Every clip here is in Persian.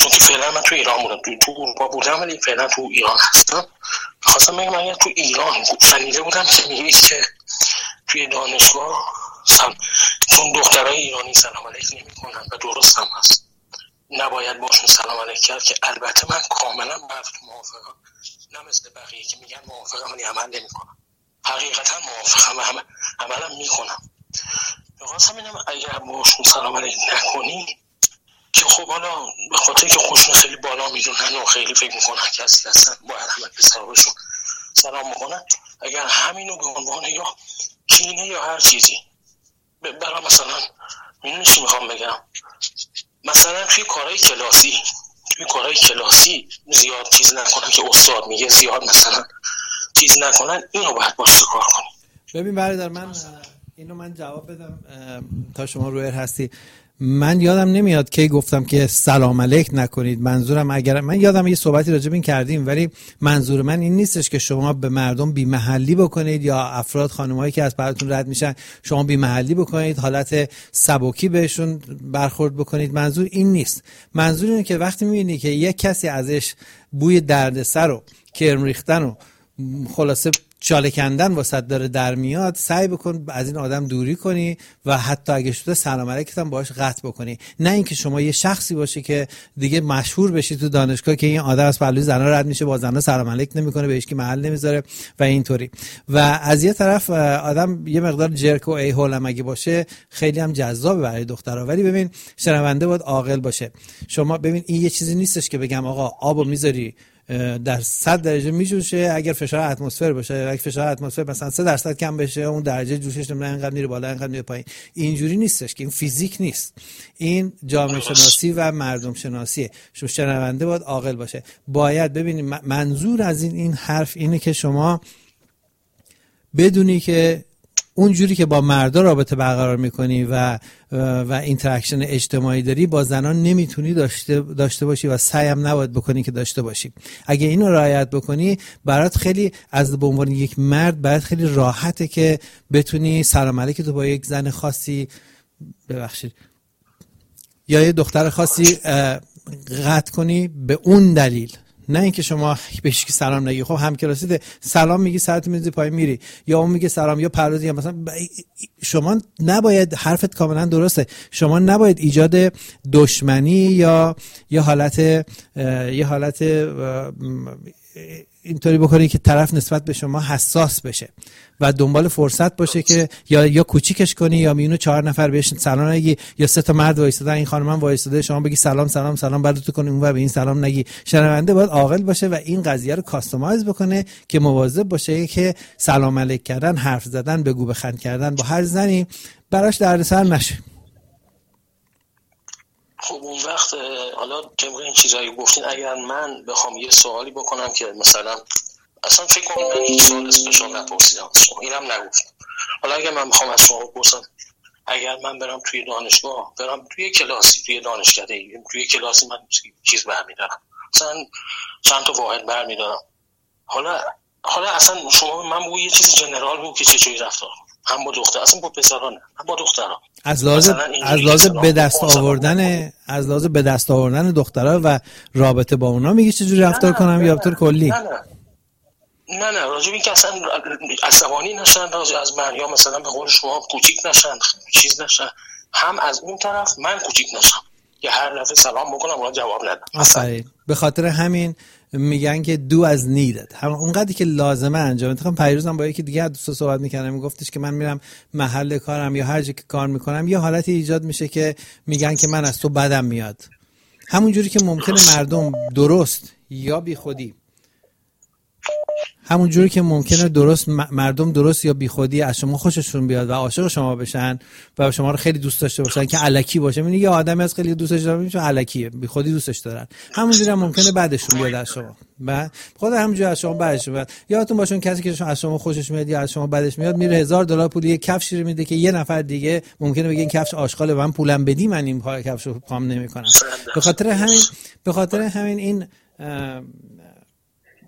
چون که فعلا من تو ایران بودم، تو اروپا بودم ولی فعلا تو ایران هستم. خواستم بگم اگر تو ایران شنیده بودم که میگید که توی دانشگاه چون دخترای ایرانی سلام علیک نمی‌کنن و درست هم هست، نباید باشون سلام علیک کرد، که البته من کاملا موافقم، نه مثل بقیه که میگن موافقم ولی عمل نمی‌کنم. حقیقتا موافقم و عملم میکنم. میخواستم ببینم اگر باشون سلام علیک نکنی که خب حالا به خاطر که خوشون خیلی بالا میدونن و خیلی فکر میکنن که اصلا باید همه پسرابشون سلام میکنن، اگر همینو به عنوان یا کینه یا هر چیزی برای مثلا میدونی چی میخوام بگم، مثلا توی کارهای کلاسی زیاد چیز نکنن که استاد میگه زیاد مثلا چیز نکنن، اینو باید باش کار کنی. ببین برادر، من جواب بدم تا شما رویر هستی. من یادم نمیاد کی گفتم که سلام علیک نکنید. منظورم من یادم یه صحبتی راجع به این کردیم، ولی منظور من این نیستش که شما به مردم بی محلی بکنید یا افراد خانمایی که از براتون رد میشن شما بی محلی بکنید، حالت سبکی بهشون برخورد بکنید. منظور این نیست. منظور اینه که وقتی میبینی که یک کسی ازش بوی دردسر و کرم ریختن و خلاصه چاله کندن واسط داره در میاد، سعی بکن از این آدم دوری کنی و حتی اگه شده سلام علیکت هم باهاش قطع بکنی. نه اینکه شما یه شخصی باشی که دیگه مشهور بشی تو دانشگاه که این آدم از پهلوی زنا رد میشه، با زنا سلام علیک نمیکنه، بهش که محل نمیذاره و اینطوری. و از یه طرف آدم یه مقدار جرک و ای هول هم اگه باشه خیلی هم جذابه برای دخترها. ولی ببین شنونده باید عاقل باشه. شما ببین این یه چیزی نیستش که بگم آقا آبو میذاری در 100 درجه میجوشه، اگر فشار اتمسفر باشه، اگه فشار اتمسفر مثلا 3% کم بشه اون درجه جوشش نمیره، انقدر میره بالا انقدر میره پایین. اینجوری نیستش که این فیزیک نیست، این جامعه شناسی و مردم شناسیه. شما شنونده باید عاقل باشه. باید ببینید منظور از این حرف اینه که شما بدونی که اونجوری که با مردا رابطه برقرار میکنی و اینتراکشن اجتماعی داری با زنان نمیتونی داشته باشی و سعی هم نباید بکنی که داشته باشی. اگه اینو رعایت بکنی برات خیلی از به عنوان یک مرد برات خیلی راحته که بتونی سلام علیک تو با یک زن خاصی یا یه دختر خاصی قطع کنی، به اون دلیل، نه اینکه شما بهش که سلام نگی. خب همکلاسیت سلام میگی سرت میذاری پایین میری، یا اون میگه سلام یا پرودی، مثلا شما نباید، حرفت کاملا درسته، شما نباید ایجاد دشمنی یا یه حالت اینطوری بکنی که طرف نسبت به شما حساس بشه و دنبال فرصت باشه که یا کوچیکش کنی یا میونو 4 نفر بهش سلام نگی، یا 3 تا مرد وایسادن این خانمم وایساده شما بگی سلام سلام سلام بعد تو کنی اونور به این سلام نگی. شنونده باید عاقل باشه و این قضیه رو کاستومایز بکنه که مواظب باشه که سلام علیک کردن، حرف زدن، بگو بخند کردن با هر زنی براش دردسر نشه. خب اون وقت حالا طبق این چیزایی گفتین، اگر من بخوام یه سوالی بکنم که مثلا اصلا فکر کنم من هیچ سوال اسپشال نپرسیدم، اینم نگفتم، حالا اگر من بخوام از شما بپرسم، اگر من برم توی دانشگاه، برم توی کلاسی، توی دانشکده، توی کلاسی من چیز برمیدارم، مثلا چند تا واحد برمیدارم، حالا اصلا شما من بگو یه چیز جنرال بگو که چجوری رفتار هم با دختر، اصلا با پسرا نه، هم با دخترا، از لحاظ به دست آوردن دخترها و رابطه با اونا میگی چجوری رفتار کنم یا طور کلی؟ نه راجع به این که اصلا عصبانی نشن، راجع از مریم مثلا به قول شما کوچیک نشن، چیز نشن، هم از اون طرف من کوچیک نشم که هر دفعه سلام بکنم اونا جواب ندن. آفرین. به خاطر همین میگن که دو از نیدد، هم اونقدری که لازمه انجام. اتفاقا پیروزم با یکی دیگه از دوستا صحبت می‌کردم، میگفتش که من میرم محل کارم یا هر جا که کار میکنم یه حالتی ایجاد میشه که میگن که من از تو بدم میاد. همون جوری که ممکنه مردم درست یا بی خودی، همون جوری که ممکنه مردم درست یا بی خودی از شما خوششون بیاد و عاشق شما بشن و شما رو خیلی دوست داشته باشن که الکی باشه. میبینی یه آدمی از خیلی دوستش دارن چون الکیه، بی خودی دوستش دارن، همونجوری هم ممکنه بعدشون بیاد از شما. بعد خود همونجوری از شما بعدش میاد. یادتون باشه کسی که از شما خوشش میاد یا از شما بعدش میاد میره $1000 پول یه کفشی رو میده که یه نفر دیگه ممکنه بگه این کفش آشغاله، من پولم بدی من این کفشو پام نمیکنم. به خاطر همین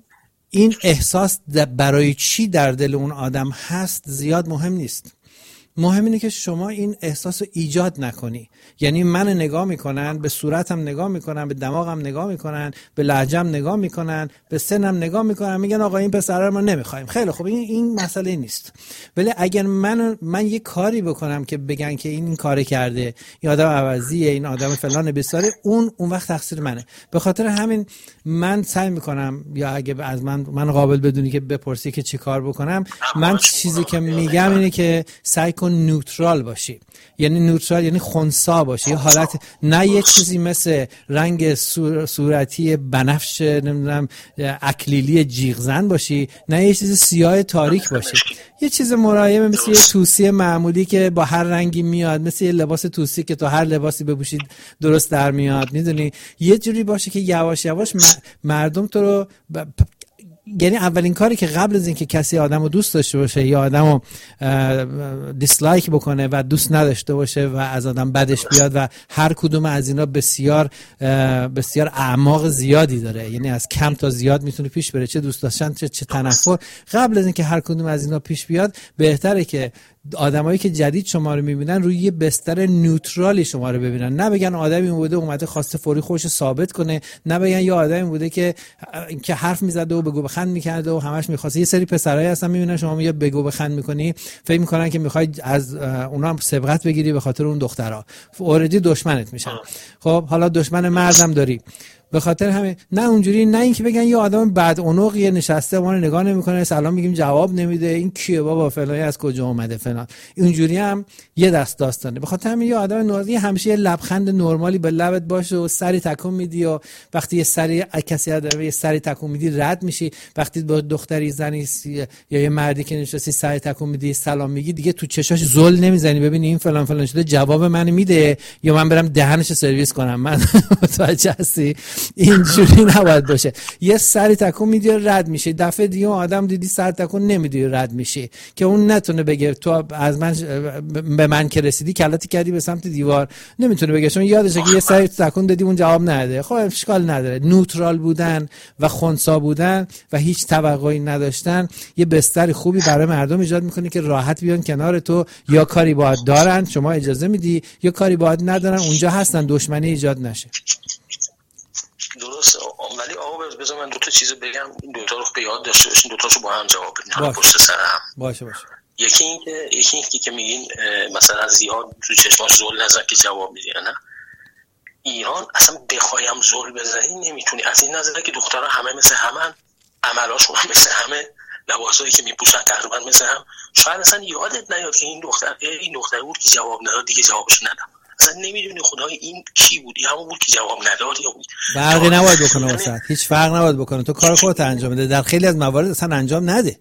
این احساس برای چی در دل اون آدم هست زیاد مهم نیست. مهم اینه که شما این احساس رو ایجاد نکنی. یعنی من نگاه میکنن، به صورتم نگاه میکنن، به دماغم نگاه میکنن، به لهجه‌ام نگاه میکنن، به سنم نگاه میکنن، میگن آقا این پسر رو ما نمیخوایم. خیلی خوب، این مسئله نیست. ولی اگر من یه کاری بکنم که بگن که این کار کرده، این آدم عوضیه، این آدم فلان بساره، اون وقت تقصیر منه. به خاطر همین من سعی میکنم، یا اگه از من قابل بدونی که بپرسی که چی کار بکنم، من چیزی که میگم اینه که سعی کن نوترال باشی. یعنی نوترال یعنی خنثی باشی، یه حالت، نه یه چیزی مثل رنگ صورتی بنفش نمیدونم اکلیلی جیغزن باشی، نه یه چیز سیاه تاریک باشی، یه چیز ملایمه مثل یه توسی معمولی که با هر رنگی میاد، مثل یه لباس توسی که تو هر لباسی بپوشید درست در میاد. میدونی یه جوری باشه که یواش یواش مردم تو رو یعنی اولین کاری که قبل از اینکه کسی آدمو دوست داشته باشه یا آدمو دیسلایک بکنه و دوست نداشته باشه و از آدم بدش بیاد، و هر کدوم از اینا بسیار بسیار اعماق زیادی داره، یعنی از کم تا زیاد میتونه پیش بره، چه دوست داشتن چه تنفر. قبل از اینکه هر کدوم از اینا پیش بیاد، بهتره که آدمایی که جدید شما رو میبینن روی یه بستر نوترالی شما رو ببینن، نه بگن آدمی بوده اومده خواسته فوری خودش ثابت کنه، نه بگن یه آدمی بوده که حرف میزده و بگو بخند میکرده و همش میخواسته. یه سری پسرایی هستن میبینن شما میگه بگو بخند میکنی، فکر میکنن که میخوای از اونا هم سبقت بگیری به خاطر اون دخترها، اوردی دشمنت میشن. خب حالا دشمن مردم داری، به خاطر همین نه اونجوری، نه اینکه بگن یه آدم بد اونقیه نشسته ما رو نگاه نمیکنه، سلام میگیم جواب نمیده، این کیه بابا فلانی از کجا اومده فلان، اینجوری هم یه دست داستانه. به خاطر همین یه آدم نورمالی همیشه یه لبخند نرمالی به لبت باشه و سری تکون میدی، و وقتی یه سری کسی داره یه سری تکون میدی رد میشی. وقتی با دختری زنی یا یه مردی که نشستی سری تکون میدی سلام میگی، دیگه تو چشاش زل نمیزنی ببینی این فلان فلان شده جواب منو میده یا من برم دهنش سرویس کنم. من متوجه هستی؟ اینجوری نباید باشه. یه سری تکون میدی رد میشه، دفعه دیگه آدم دیدی سر تکون نمیدی رد میشه که اون نتونه بگه تو از من به من که رسیدی کلاتی کردی به سمت دیوار، نمیتونه بگه چون یادشه که یه سری تکون دادی اون جواب نده. خب اشکال نداره. نوترال بودن و خنثی بودن و هیچ توقعی نداشتن یه بستر خوبی برای مردم ایجاد میکنه که راحت بیان کنار تو، یا کاری باهات دارن شما اجازه میدی یا کاری باهات ندارن اونجا هستن، دشمنی ایجاد نشه. درسته. ولی آقا بذار من دو تا چیز بگم، این دو تا رو به یاد داشته باشین، دو تاشو با هم جواب بدین پشت سر هم. باشه. یکی اینکه که میگین مثلا زیاد تو چشماش زل نزن که جواب میدی، نه ایران اصلا بخوایم زل بزنی نمیتونی، از این نظره که دخترها همه مثل همن، عملاشون هم مثل همه، لباسایی که میپوشن تقریبا مثل هم. شاید اصلا یادت نیاد که این دختر بود که جواب نداد دیگه جوابش ندم، اصلا نمیدونی خدای این کی بود، همون بود که جواب نداد یا بود. فرقی نباید بکنه واسه، هیچ فرق نباید بکنه، تو کار خودت انجام بده. در خیلی از موارد اصلا انجام نده.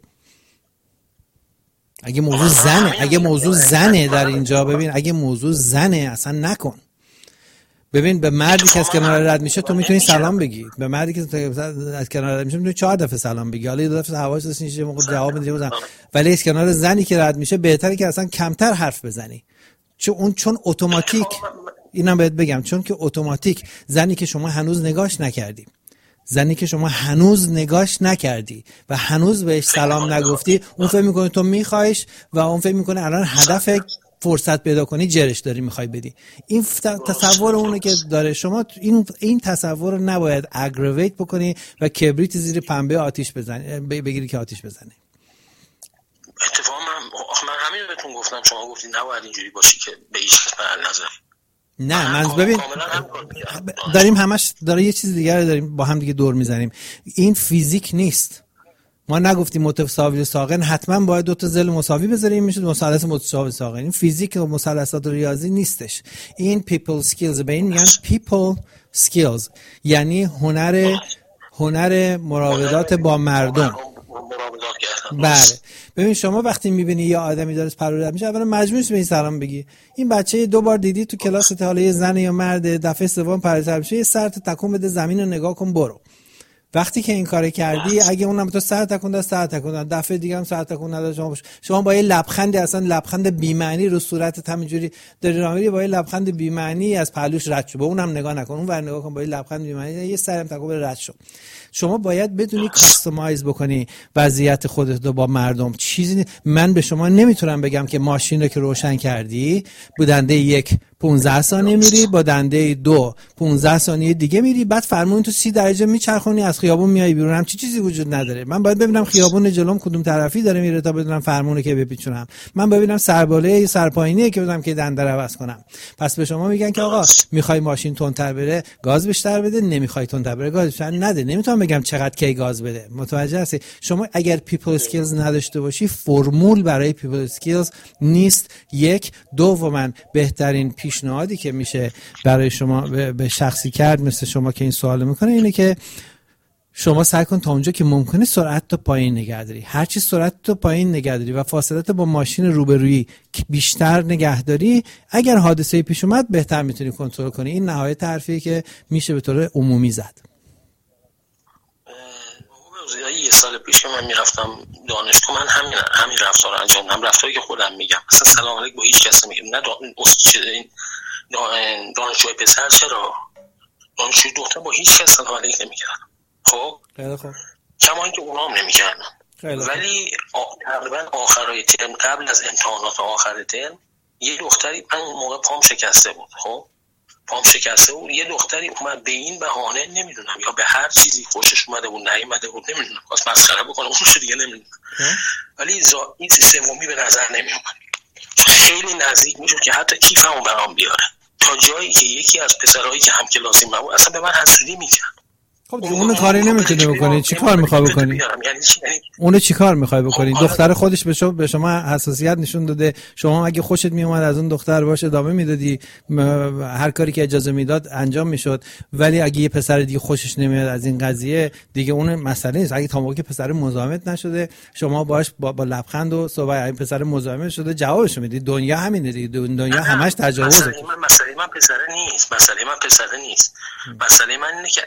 اگه موضوع زنه در اینجا، ببین اگه موضوع زنه اصلا نکن. ببین به مردی که از کنار رد میشه تو میتونی سلام بگی، به مردی که از کنار رد میشه میتونی 4 دفعه سلام بگی، حالا 2 دفعه حواسش نیست موقع جواب میدی بزن. ولی از کنار زنی که رد میشه بهتره که اصلا کمتر حرف بزنی، چون اتوماتیک، اینم بهت بگم، چون که اتوماتیک زنی که شما هنوز نگاش نکردی و هنوز بهش سلام نگفتی، اون فکر میکنه تو میخوایش و اون فکر میکنه الان هدف فرصت پیدا کنی جرش داری میخوای بدی. این تصور اونه که داره. شما این تصور رو نباید اگرویت بکنی و کبریت زیر پنبه آتیش بزنی، بگیری که آتیش بزنی. اتفاقا من همین رو بهتون گفتم، شما گفتید نباید اینجوری باشی که به هیچ کس محل نذاری. نه من ببین داریم همش داره یه چیز دیگه داریم با هم دیگه دور میزنیم. این فیزیک نیست. ما نگفتیم متساوی ساقن حتما باید 2 تا ضلع مساوی بذاریم میشه مثلث متساوی ساقن. این فیزیک و مثلثات ریاضی نیستش. این people skills، به این میگن people skills، یعنی هنر مراودات با مردم. بله. ببین شما وقتی میبینی یه آدمی داره پرورد میشه، اولا مجبور نیستی به این سلام بگی. این بچه 2 بار دیدی تو کلاس، حالا یه زن یا مرد، دفعه سوم پرورد میشه، یه سر تکون بده زمین رو نگاه کن برو. وقتی که این کار کردی اگه اونم تو سر تکون داد دفعه دیگه هم سر تکون نداد، شما با یه لبخندی، اصلا لبخند بی‌معنی رو صورتت همینجوری داری راه میری، با یه لبخند بی‌معنی از پهلوش رد شو، به اونم نگاه نکن، اون ور نگاه کن، با یه لبخند بی‌معنی یه سرم تکون بده رد شو. شما باید بدونی کاستماایز بکنی وضعیت خودت رو با مردم. چیزی من به شما نمیتونم بگم که ماشین رو که روشن کردی با دنده 1 15 ثانیه میری، با دنده 2 15 ثانیه دیگه میری، بعد فرمون تو 30 درجه میچرخونی از خیابون میای بیرون. هم چیزی وجود نداره. من باید ببینم خیابون جلوم کدوم طرفی داره میره تا بدونم فرمونه که بپیچونم. من ببینم سرباله سرپایینیه که بدونم که دنده رو عوض کنم. پس به شما میگن که آقا میخوای ماشین تندتر بره گاز بیشتر بده، نمیخوای تندتر بره گاز بیشتر نده. نمیتونم بگم چقدر کی گاز بده. متوجه هستی؟ شما اگر پیپل اسکیلز نداشته باشی، فرمول برای پیپل اسکیلز نیست. یک. دوما بهترین پیشنهادی که میشه برای شما به شخصی کرد مثل شما که این سوال میکنه اینه که شما سعی کن تا اونجا که ممکنه سرعت تو پایین نگه داری. هر چی سرعت تو پایین نگه داری و فاصلت با ماشین روبرویی بیشتر نگه داری، اگر حادثه‌ای پیش اومد بهتر میتونی کنترل کنی. این نهایت حرفیه که میشه به طور عمومی زد. یه سال پیش که من میرفتم دانشگاه، من همین رفتار رو انجام دادم، رفتاری که خودم میگم. اصلا سلام علیک با هیچ کس نمیگم، نه دانشجوی پسر چرا، دانشجوی دختر با هیچ کس سلام علیک نمیکردم. خب خیلی خوب، کما اینکه اونام نمیکردن. ولی تقریبا آخرای ترم، قبل از امتحانات آخر ترم، یه دختری، من موقع پام شکسته بود، خب پام شکسته بود، یه دختری اومد به این بهانه نمیدونم یا به هر چیزی خوشش اومده بود نیومده بود نمیدونم، واسه مسخره بکنه اونش دیگه نمیدونم، ولی این سومی به نظر نمیومد. خیلی نزدیک میشد که حتی کیفمو برام بیاره، تا جایی که یکی از پسرایی که هم کلاسی من بود اصلا به من حسودی میکرد. خب اون کاری نمیتونی بکنی. چی کار میخوای بکنی؟ اونو چی کار میخوای بکنی؟ دختر خودش به شما حساسیت نشون داده، شما اگه خوشت میومد از اون دختر باشه ادامه میدادی، هر کاری که اجازه میداد انجام میشد. ولی اگه یه پسر دیگه خوشش نمیاد از این قضیه دیگه، اون مسئله نیست. اگه تا موقعی که پسر مزاحمت نشده شما باش با لبخند و صحبت، این پسر مزاحمت شده جوابش میدی. دنیا همینه دیگه، دنیا همش تجاوزه. مسئله من پسر نیست. مسئله من اینه که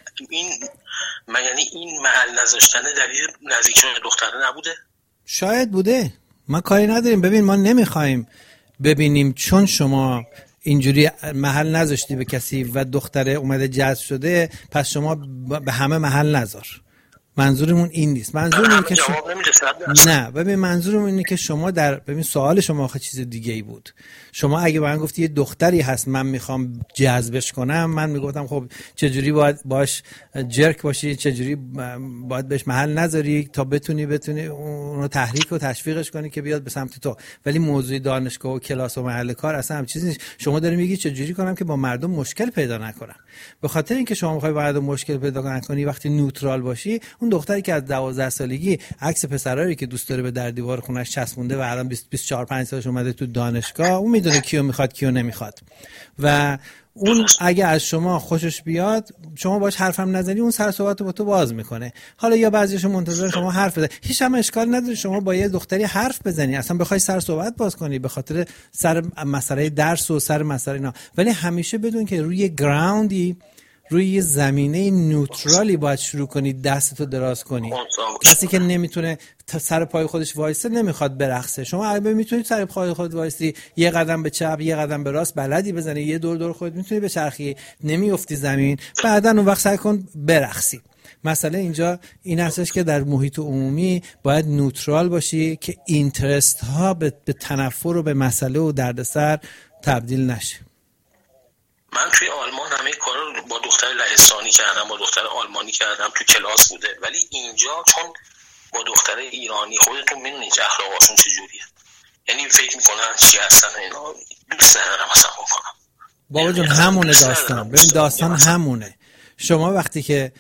این محل نذاشتن دلیل نزدیک شدن دختره نبوده؟ شاید بوده، ما کاری نداریم. ببین ما نمیخوایم ببینیم چون شما اینجوری محل نذاشتی به کسی و دختره اومده جذب شده پس شما به همه محل نذار. منظورمون این نیست. منظورم اینه که نه، ببین منظورم اینه که شما ببین سوال شما آخه چیز دیگه ای بود. شما اگه من گفتی یه دختری هست من میخوام جذبش کنم، من میگفتم خب چجوری باید باش جرک باشی، چجوری باید بهش محل نذاری تا بتونی اونو تحریک و تشویقش کنی که بیاد به سمت تو. ولی موضوع دانشگاه و کلاس و محل کار اصلا هم چیزی نیست. شما داری میگی چجوری کنم که با مردم مشکل پیدا نکنم. به خاطر اینکه شما میخوای با مردم مشکل پیدا نکنی وقتی نوترال باشی، اون دختری که از 12 سالگی عکس پسرایی که دوست داره به در دیوار خونش چسبونده و الان 24 5 سالش اومده تو دانشگاه، اون میدونه کیو میخواد کیو نمیخواد. و اون اگه از شما خوشش بیاد، شما باش حرفم نزنی، اون سر صحبتو با تو باز میکنه. حالا یا بعضیشون منتظر شما حرف بزنی، هیچ هم اشکال نداره شما با یه دختری حرف بزنی، اصلا بخوای سر صحبت باز کنی به خاطر سر مسئله درس و سر مسئله اینا. ولی همیشه بدون که روی گراوندی، روی یه زمینه نوترالی باید شروع کنی دستتو دراز کنی. کسی که نمیتونه سر پای خودش وایسه نمیخواد برقصه. شما اگه میتونید سر پای خودت وایسی، یه قدم به چپ یه قدم به راست بلدی بزنی، یه دور خودت میتونی بچرخی، نمیافتی زمین، بعدن اون وقت سعی کن برقصی. مسئله اینجا این هستش که در محیط عمومی باید نوترال باشی که اینترست ها به تنفر و به مسئله و دردسر تبدیل نشه. من توی آلمان همه کارا رو با دختر لهستانی کردم، با دختر آلمانی کردم، تو کلاس بوده. ولی اینجا چون با دختر ایرانی خودتون میدونید اخلاقشون چجوریه، یعنی فکر میکنن چی هستن اینا، دوست ندارم اصلا بکنم. بابا جون همونه داستان. ببین داستان همونه. شما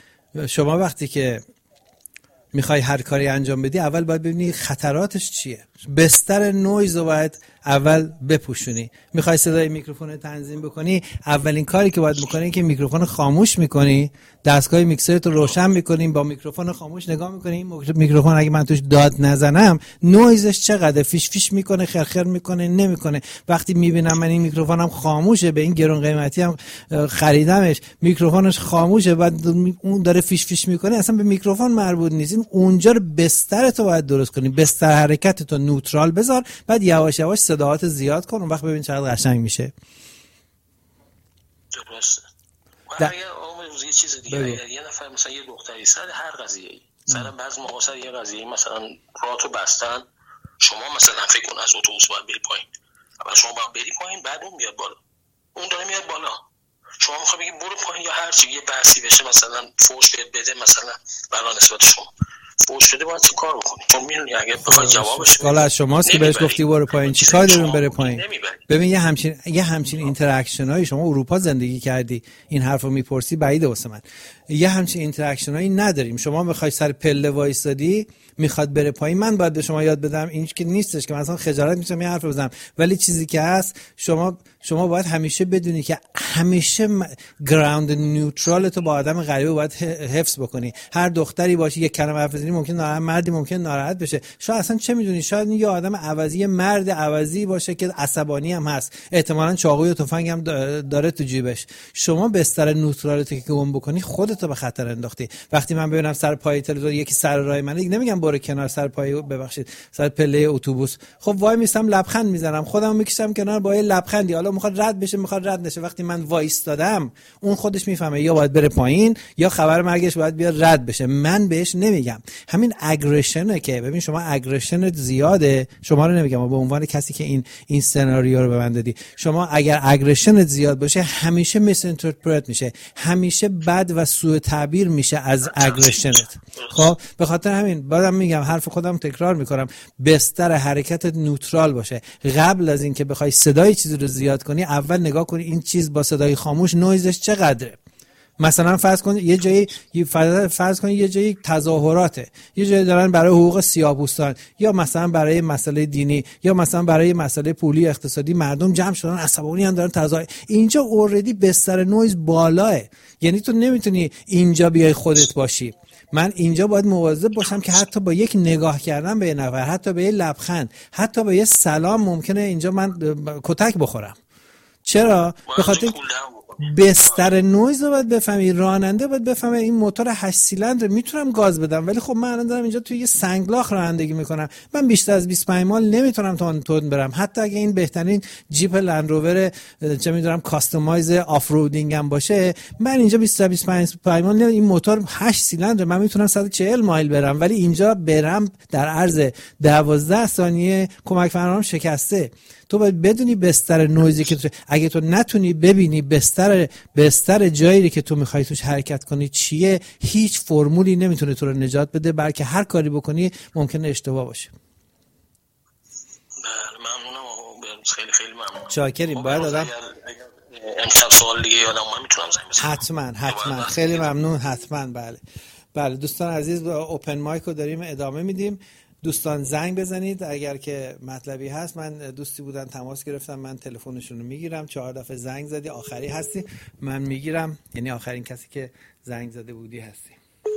وقتی که میخوای هر کاری انجام بدی اول باید ببینی خطراتش چیه. بستر نویز رو باید اول بپوشونی. میخوای صدای میکروفون تنظیم بکنی، اولین کاری که باید بکنی که میکروفون خاموش میکنی، دستگاه میکسرت رو روشن میکنیم، با میکروفون خاموش نگاه میکنیم میکروفون اگه من توش داد نزنم نویزش چقدر فیش فیش میکنه، خرخر میکنه، نمیکنه. وقتی میبینم من این میکروفونم خاموشه، به این گران قیمتی هم خریدمش، میکروفونش خاموشه، بعد اون داره فیش فیش میکنه، اصلا به میکروفون مربوط نیست. اونجا رو بستر تو باید درست کنی، بستر حرکت تو نوترال بذار، بعد یواش یواش صداات زیاد کن، اون وقت ببین چقدر قشنگ میشه. درسته. اگر یه چیز دیگه، اگر یه نفر مثلا یه دختری سر هر قضیه‌ای، سر بعضی موقع سر یه قضیه‌ای مثلا راتو بستن، شما مثلا فکر کن از اتوبوس باید بری پایین، اول شما باید بری پایین، بعد اون میاد بالا، اون داره میاد بالا، شما میخوای بگی برو پایین یا هر چی، یه بحثی بشه مثلا فوش بده، مثلا برای نسبت شما فوش بده، باید چه کار بکنی؟ چون میدونی اگه بخوای جوابش اشکال از شماست که بهش گفتی برو پایین، چی کار داریم بره پایین؟ ببین یه همچین اینتراکشن هایی، شما اروپا زندگی کردی این حرفو میپرسی، بعیده واسه من. یه همچین اینتراکشن هایی نداریم. شما میخوای سر پله وایسادی میخواد بره پایین، من باید به شما یاد بدم؟ این که نیستش که مثلا خجالت میشم یه حرف بزنم، ولی چیزی که هست شما باید همیشه بدونی که همیشه گراوند نیوترال تو با آدم غریبه باید حفظ بکنی. هر دختری باشه یک کلمه حرف بزنی ممکن ناراحت، مردی ممکن ناراحت بشه، شاید اصلا چه میدونی، شاید یه آدم عوضی، مرد عوضی باشه که عصبانی هم هست، احتمالاً چاقوی و تفنگ هم داره تو جیبش. شما بستر نیوترال تو که گم بکنی خودت به خطر انداختی. وقتی من ببینم سر پای تلویزیون یکی سر راه منه، نمیگم برو کنار، سر پای ببخشید سر پله اتوبوس، خب وای میستم لبخند میزنم، خودم میکشم کنار با یه لبخندی، حالا میخواد رد بشه میخواد رد نشه، وقتی من وایستادم اون خودش میفهمه یا باید بره پایین یا خبر مرگش باید بیاد رد بشه، من بهش نمیگم. همین اگریشنه که ببین شما اگریشنت زیاده، شما رو نمیگم به عنوان کسی که این سناریو رو به من دادی، شما اگر اگریشنت زیاد باشه همیشه میس اینترپرت میشه، همیشه بد و سوء تعبیر میشه از اگریشنت. خب به خاطر همین بازم میگم، حرف خودم تکرار میکنم، بستر حرکتت نوترال باشه. قبل از اینکه بخوای صدای چیزی رو زیاد کنی اول نگاه کنی این چیز با صدای خاموش نویزش چقدره. مثلا فرض کن یه جایی تظاهراته، یه جایی دارن برای حقوق سیاه‌پوستان، یا مثلا برای مسئله دینی، یا مثلا برای مسئله پولی اقتصادی مردم جمع شدن عصبانی هم دارن تظاهر، اینجا اوردی بستر نویز بالاه، یعنی تو نمیتونی اینجا بیای خودت باشی. من اینجا باید مواظب باشم که حتی با یک نگاه کردن به یه نفر، حتی به یه لبخند، حتی به یه سلام ممکنه اینجا من کتک بخورم. چرا؟ به خاطر بستر نویز رو باید بفهمی، راننده باید بفهمه این موتور 8 سیلندر میتونم گاز بدم، ولی خب من الان دارم اینجا توی یه سنگلاخ رانندگی میکنم، من بیشتر از 25 مایل نمیتونم تون برم، حتی اگه این بهترین جیپ لندروور چه میدونم کاستومایز آف رودینگ هم باشه، من اینجا 25 مایل این موتور 8 سیلندر من میتونم 140 مایل برم، ولی اینجا برم در عرض 12 ثانیه کمک فرمانم شکسته. تو باید بدونی بستر نویزی که اگه تو نتونی ببینی بستر جایی که تو میخوای توش حرکت کنی چیه، هیچ فرمولی نمیتونه تو رو نجات بده، بلکه هر کاری بکنی ممکنه اشتباه باشه. بله ممنونم، خیلی خیلی ممنونم. شاکریم. باید آدم امشب سوال دیگه یادم اومد میتونم زنگ بزنم؟ حتما خیلی ممنون. حتما بله دوستان عزیز، اوپن مایک رو داریم ادامه میدیم. دوستان زنگ بزنید اگر که مطلبی هست. من دوستی بودن تماس گرفتم، من تلفنشون رو میگیرم، 4 دفعه زنگ زدی آخری هستی من میگیرم، یعنی آخرین کسی که زنگ زده بودی هستی.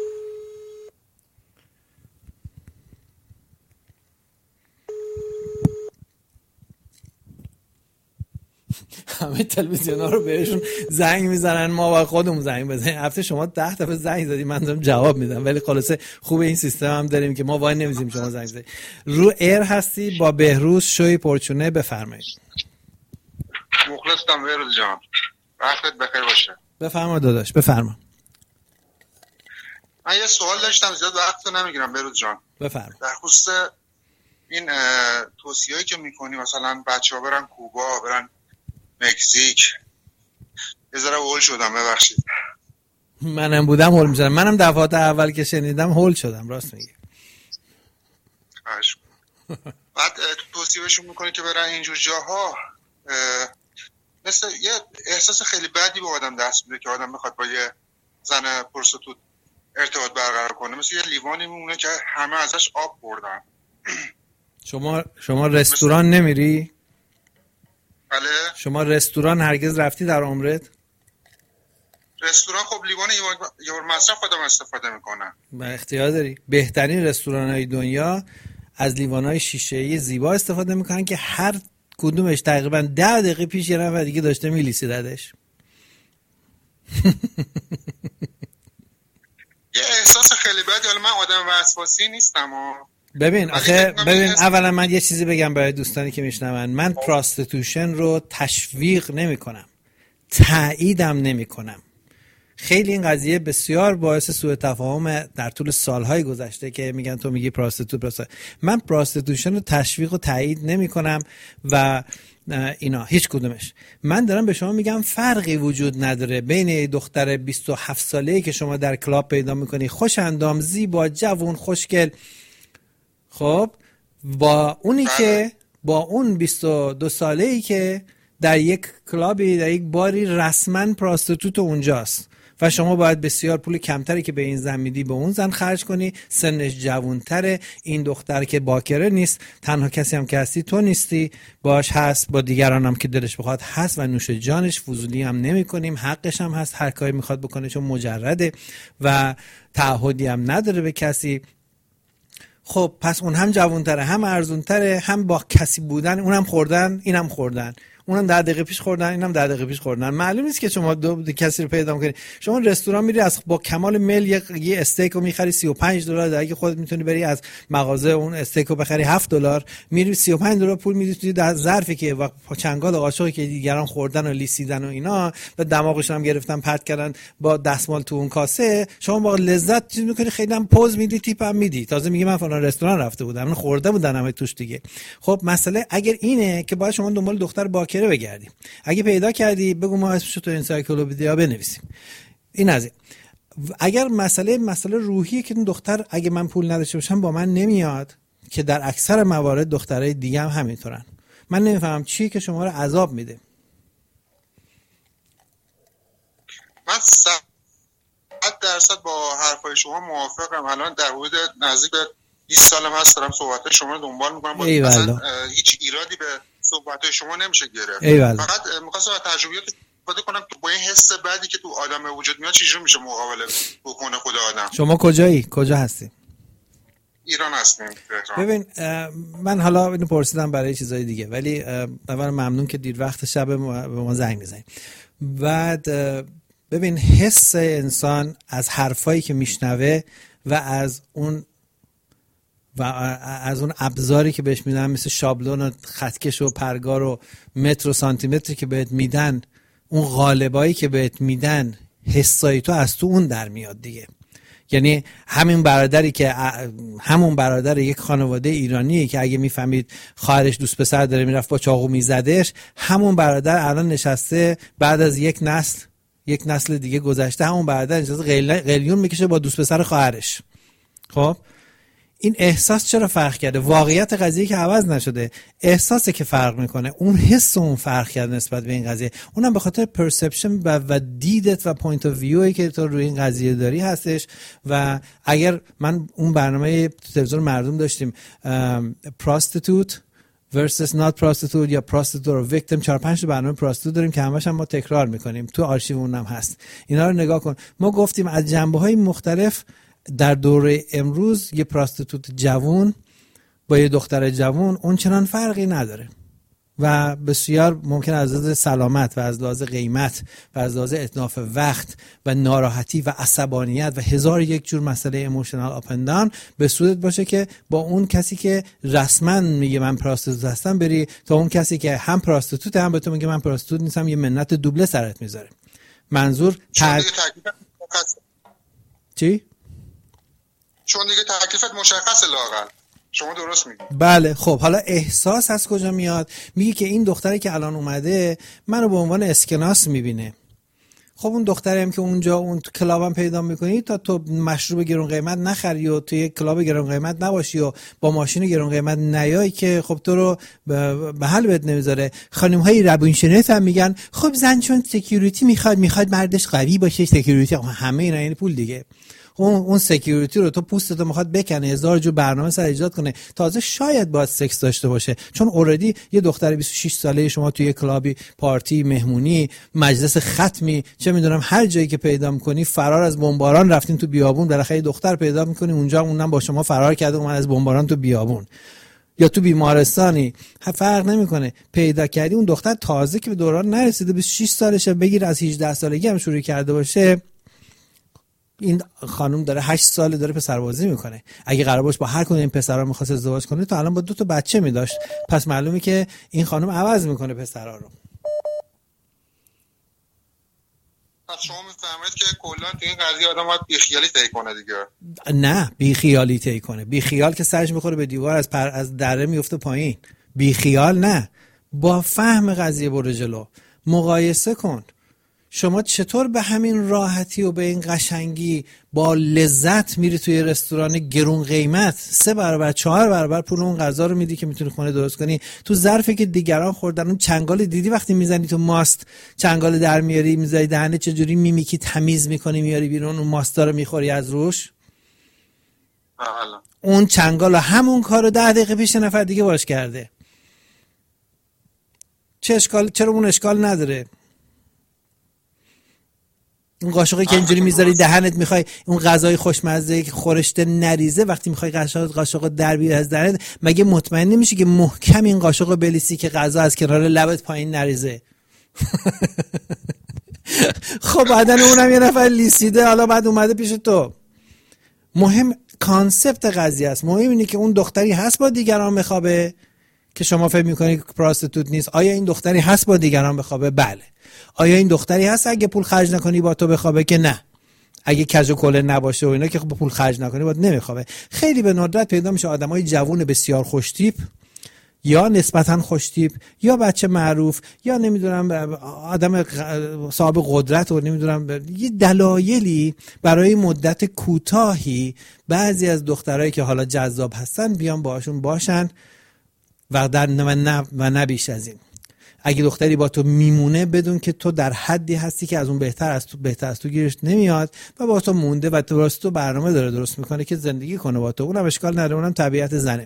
همه تلویزیونا رو بهشون زنگ میزنن، ما با خودمون زنگ بزنیم. هفته شما 10 دفعه زنگ زدی من دارم جواب میدم، ولی خلاصه خوب این سیستم هم داریم که ما وای نمیزیم شما زنگ بزنید. رو ایر هستی با بهروز شوی پرچونه، بفرمایید. مخلصم بهروز جان، وقتت بخیر باشه. بفرما داداش بفرما. من یه سوال داشتم، زیاد وقت نمیگیرم بهروز جان. بفرما. در خصوص این توصیه‌ای که میکنی مثلا بچه‌ها برن کوبا، برن مکزیک، یه ذره هول شدم ببخشید. منم بودم هول میشدم، منم دفعات اول که شنیدم هول شدم، راست میگی. بعد توصیهشون میکنی که برن اینجور جاها، مثل یه احساس خیلی بدی به آدم دست میده که آدم بخواد با یه زن پرستوت ارتباط برقرار کنه، مثل یه لیوانی میمونه که همه ازش آب بردن. شما رستوران نمیری؟ بله. شما رستوران هرگز رفتی در عمرت؟ رستوران خب لیوان یور مصرف خودم استفاده میکنم. با اختیار داری. بهترین رستوران‌های دنیا از لیوان‌های شیشه‌ای زیبا استفاده میکنن که هر کدومش تقریبا 10 دقیقه پیش یه نفر دیگه داشته میلیسیدش. یه احساس خیلی بدی. حالا من آدم وسواسی نیستم ببین اولا من یه چیزی بگم برای دوستانی که میشنون. من پراستیتوشن رو تشویق نمی‌کنم، تاییدم نمی‌کنم. خیلی این قضیه بسیار باعث سوء تفاهم در طول سالهای گذشته که میگن تو میگی پراستیتوت. من پراستیتوشن رو تشویق و تایید نمی‌کنم و اینا هیچ کدومش. من دارم به شما میگم فرقی وجود نداره بین دختر 27 ساله‌ای که شما در کلاب پیدا میکنی، خوش اندام، زیبا، جوان، خوشگل، خب با اونی که با اون 22 ساله‌ای که در یک کلابی، در یک باری رسما پراستیتوت اونجاست و شما باید بسیار پول کمتری که به این زن میدی به اون زن خرج کنی. سنش جوانتره. این دختر که باکره نیست، تنها کسی هم که هستی تو نیستی، باش هست، با دیگران هم که دلش بخواد هست و نوش جانش. فضولی هم نمی کنیم، حقش هم هست هر کاری میخواد بکنه چون مجرده و تعهدی هم نداره به کسی. خب پس اون هم جوانتره، هم ارزونتره، هم با کسی بودن، اونم خوردن اینم خوردن، اونم 10 دقیقه پیش خوردن اینم 10 دقیقه پیش خوردن. معلوم نیست که شما دو کسی رو پیدا کنی. شما رستوران میری از با کمال میل یه استیک رو میخری $35 در اگه خودت میتونی بری از مغازه اون استیک رو بخری $7، میری $35 پول میدی توی در ظرفی که با چنگال قاشقی که دیگران خوردن و لیسیدن و اینا و دماغشون هم گرفتن پرت کردن با دستمال تو اون کاسه، شما با لذت چیز میکنی، خیلی هم پوز میدی، تیپ هم میدی، تازه میگی من فلان رستوران رفته بودم، من خورده بودم همه توش دیگه. خب مسئله اگر اینه که باید شما دنبال دختر باکره بگردیم. اگه پیدا کردی بگو ما اسمشو تو انسایکلوپدیا بنویسیم. این از این. اگر مسئله روحیه که این دختر اگه من پول نداشته باشم با من نمیاد، که در اکثر موارد دخترای دیگه هم همینطورن. من نمیفهمم چی که شما رو عذاب میده. من 100% با حرفای شما موافقم. الان در حدود نزدیک به 20 سالم هست دارم صحبت‌های شما رو دنبال می‌کنم. مثلا هیچ ایرادی به صحبت‌های شما نمیشه گرفت. فقط می‌خواستم از تجربیات استفاده کنم که با این حس بعدی که تو آدم به وجود میاد چجوری میشه مقابله بکنه خود آدم. شما کجایی؟ کجا هستی؟ ایران هستیم. ببین من حالا اینو پرسیدم برای چیزای دیگه، ولی اولا ممنون که دیر وقت شب به ما زنگ میزنید. بعد ببین حس انسان از حرفایی که میشنوه و از اون ابزاری که بهش میدن، مثل شابلون و خطکش و پرگار و متر و سانتی متری که بهت میدن، اون قالبایی که بهت میدن، حسای تو از تو اون در میاد دیگه. یعنی همون برادر یک خانواده ایرانیه که اگه میفهمید خواهرش دوست پسر داره میرفت با چاقو میزدش، همون برادر الان نشسته بعد از یک نسل دیگه گذشته، همون برادر نشسته قلیون میکشه با دوست پسر خواهرش. خب این احساس چرا فرق کرده؟ واقعیت قضیه که عوض نشده، احساسه که فرق میکنه. اون حس اون فرق کرده نسبت به این قضیه، اونم به خاطر پرسپشن و دیدت و پوینت اف ویوی که تو روی این قضیه داری هستش. و اگر من اون برنامه تلویزیون مردم داشتیم prostitute versus not prostitute یا prostitute or victim، 4-5 برنامه پراستیتوت داریم که همش هم ما تکرار میکنیم، تو آرشیو اونم هست. اینا رو نگاه کن. ما گفتیم از جنبه‌های مختلف در دوره امروز یه پراستیتوت جوان با یه دختر جوان اون چنان فرقی نداره و بسیار ممکن از لحاظ سلامت و از لحاظ قیمت و از لحاظ اتلاف وقت و ناراحتی و عصبانیت و هزار یک جور مسئله ایموشنال آپ اند داون به صورت باشه که با اون کسی که رسما میگه من پراستیتوت هستم بری، تا اون کسی که هم پراستیتوت هم به تو میگه من پراستیتوت نیستم، یه منت دوبله سرت میذاره. منظور چی؟ چون دیگه تکلیفت مشخصه لااقل. شما درست میگی. بله. خب حالا احساس از کجا میاد؟ میگه که این دختری که الان اومده منو به عنوان اسکناس میبینه. خب اون دختری هم که اونجا اون تو کلابم پیدا میکنی، تا تو مشروب گرون قیمت نخری و تو یک کلاب گرون قیمت نباشی و با ماشین گرون قیمت نیای که خب تو رو به حل بهت نمیذاره. خانم های روانشناس هم میگن خب زن چون سکیوریتی میخواد مردش قوی باشه، سکیوریتی همه اینا یعنی پول دیگه. اون سکیوریتی رو تو پوستتو میخواد بکنه، 1000 جو برنامه سر ایجاد کنه، تازه شاید باید سکس داشته باشه، چون اوردی یه دختر 26 ساله شما توی کلابی، پارتی، مهمونی، مجلس ختمی، چه میدونم هر جایی که پیدا میکنی، فرار از بمباران رفتین تو بیابون، بالاخره دختر پیدا میکنی اونجا، اونم با شما فرار کرده اومد از بمباران تو بیابون، یا تو بیمارستانی، فرق نمیکنه، پیدا کردی اون دختر تازه که به دوران نرسیده، 26 سالشه، بگیر از 18 سالگی هم شروع کرده باشه، این خانم داره 8 ساله داره پسربازی میکنه. اگه قرار باشه با هر کدوم این پسرا میخواست ازدواج کنه تو الان با 2 تا بچه میداشت. پس معلومه که این خانم عوض میکنه پسرا رو. پس شما میفهمید که کلا تو این قضیه آدم باید بیخیالی طی کنه دیگه. نه بیخیالی طی کنه، بیخیال که سرش میخوره به دیوار، از دره میفته پایین. بیخیال نه، با فهم قضیه برو جلو، مقایسه کن. شما چطور به همین راحتی و به این قشنگی با لذت میری توی رستوران گرون قیمت 3 برابر 4 برابر پول اون غذا رو میدی که میتونی خونه درست کنی، تو ظرفی که دیگران خوردن. اون چنگال دیدی وقتی میزنی تو ماست، چنگال در میاری میذاری دهنه، چجوری میمیکی تمیز میکنی میاری بیرون، اون ماستا رو میخوری از روش. اون چنگال همون کارو 10 دقیقه پیش نفر دیگه باش کرده. چه اشکال؟ چرا اون اشکال نداره؟ اون قاشقی که اینجوری میذاری دهنت، میخوای اون غذای خوشمزه که خورشته نریزه، وقتی میخوای قاشق در بیاری از دهنت، مگه مطمئن نمیشی که محکم این قاشق رو بلیسی که غذا از کنار لبت پایین نریزه؟ خب بعدن اونم یه نفر لیسیده، حالا بعد اومده پیش تو. مهم کانسپت قضیه است. مهم اینه که اون دختری هست با دیگران بخوابه که شما فکر میکنی پراستیتوت نیست. آیا این دختری هست با دیگران بخوابه؟ بله. آیا این دختری هست اگه پول خرج نکنی با تو بخوابه؟ که نه. اگه کج و کله نباشه و اینا که با پول خرج نکنی باید نمیخوابه. خیلی به ندرت پیدا میشه آدمای جوون بسیار خوش تیپ یا نسبتا خوش تیپ یا بچه معروف یا نمیدونم آدم صاحب قدرت و نمیدونم یه دلایلی برای مدت کوتاهی بعضی از دخترایی که حالا جذاب هستن بیان باهاشون باشن و نه بیش از این. اگه دختری با تو میمونه بدون که تو در حدی هستی که از اون بهتر از تو گیرش نمیاد و با تو مونده و تو برنامه داره درست میکنه که زندگی کنه با تو، اونم اشکال نداره، اونم طبیعت زنه.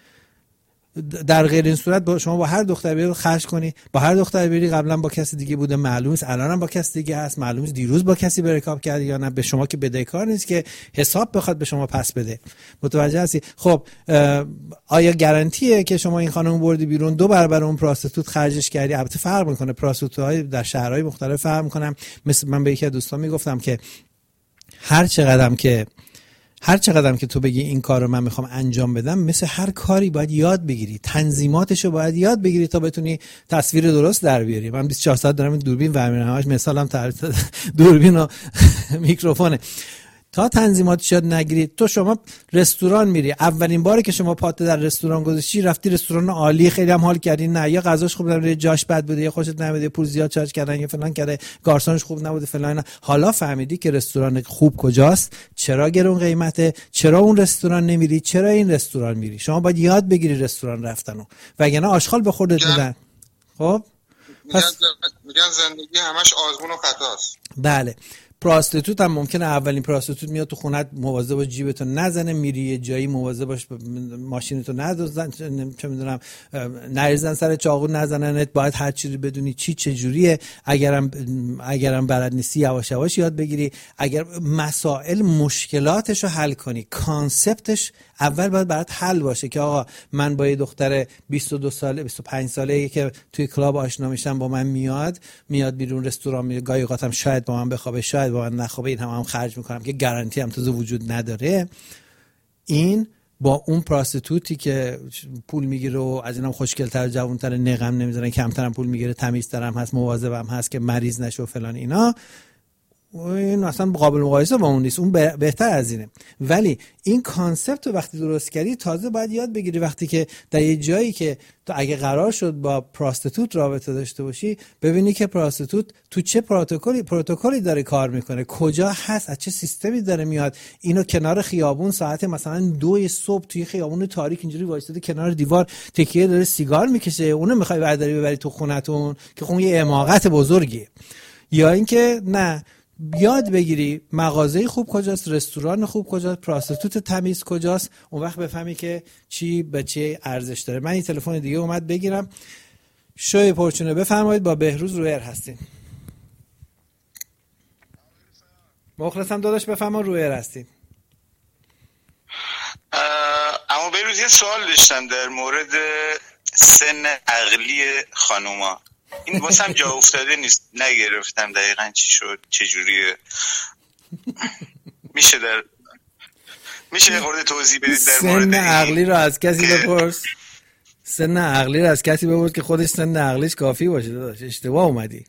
در غیر این صورت شما با هر دختر بری خرج کنی، با هر دختر بری قبلا با کسی دیگه بوده، معلومه الانم با کسی دیگه هست، معلومه دیروز با کسی برکاب کرد یا نه، به شما که بدهکار نیست که حساب بخواد به شما پس بده. متوجه هستی؟ خب آیا گارانتیه که شما این خانم بردی بیرون 2 برابر اون پراستیتوت خرجش کردی؟ البته فرق میکنه، پراستیتوت‌های در شهرهای مختلف فرق میکنن. مثل من به یکی از دوستان میگفتم که هر چقدرم که تو بگی این کار رو من میخوام انجام بدم، مثل هر کاری باید یاد بگیری، تنظیماتشو باید یاد بگیری تا بتونی تصویر درست در بیاری. من 24 ساعت دارم این دوربین ورمیرم، همش مثالم دوربین و میکروفونه. تا تنظیماتش یاد نگیرید، تو شما رستوران میری، اولین باری که شما پات در رستوران گذاشتی، رفتی رستوران عالی، خیلی هم حال کردی، نه یا غذاش خوب نبوده، جاش بد بوده، یا خوشت نمیاد، پول زیاد چارج کردن، یا فلان کرده، گارسونش خوب نبوده فلان، حالا فهمیدی که رستوران خوب کجاست، چرا گرون قیمته، چرا اون رستوران نمیری، چرا این رستوران میری. شما باید یاد بگیری رستوران رفتنو، وگرنه آشغال به خودت میدن. خب میگن زندگی همش آزمون و خطاست. بله. پراستیتوت هم ممکنه اولین پراستیتوت میاد تو خونت، مواظب باش جیبتو نزنه، میری یه جایی مواظب باش ماشینتو ندزدن، چه میدونم نریزن سر چاقو نزننت، باید هر چیزی بدونی چه جوریه، اگرم بلد نیستی یواش یواش یاد بگیری، اگر مسائل مشکلاتشو حل کنی، کانسپتش اول باید برات حل باشه که آقا من با یه دختر 22 ساله 25 ساله که توی کلاب آشنا میشم، با من میاد بیرون رستوران، میاد گاهی اوقاتم شاید با من بخوابه، شاید با من نخوابه، این هم خرج میکنم که گارانتی هم تازه وجود نداره. این با اون پراستیتوتی که پول میگیره و از اینم خوشگل‌تر، جوان‌تر، نقم نمیزنه، کمترم پول میگیره، تمیزترم هست، مواظبم هست که مریض نشه و فلان اینا، این اصلا قابل مقایسه با اون نیست، اون بهتر از اینه. ولی این کانسپت رو وقتی درست کردی تازه باید یاد بگیری وقتی که در یه جایی که تو اگه قرار شد با پراستیتوت رابطه داشته باشی، ببینی که پراستیتوت تو چه پروتکلی داره کار میکنه، کجا هست، از چه سیستمی داره میاد. اینو کنار خیابون ساعت مثلا 2 صبح توی خیابون تاریک اینجوری وایساده کنار دیوار تکیه داره سیگار میکشه، اونو میخوای ببری تو خونتون که خون یه حماقت بزرگیه. یا اینکه نه، یاد بگیری مغازه خوب کجاست، رستوران خوب کجاست، پراستیتوت تمیز کجاست، اون وقت بفهمی که چی به چی ارزش داره. من این تلفن دیگه اومد بگیرم. شوی پرچونه بفرمایید، با بهروز رویر هستین. مخلصم داداش، بفرما رویر هستین. اما بهروز یه سوال داشتم در مورد سن عقلی خانوما. این واسم جا افتاده نیست، نگرفتم دقیقاً چی شد، چجوریه. میشه خورده توضیح بدید در مورد سن عقلی رو از کسی بپرس. سن عقلی رو از کسی بپرس که خودش سن عقلیش کافی باشه. داداش اشتباه اومدی.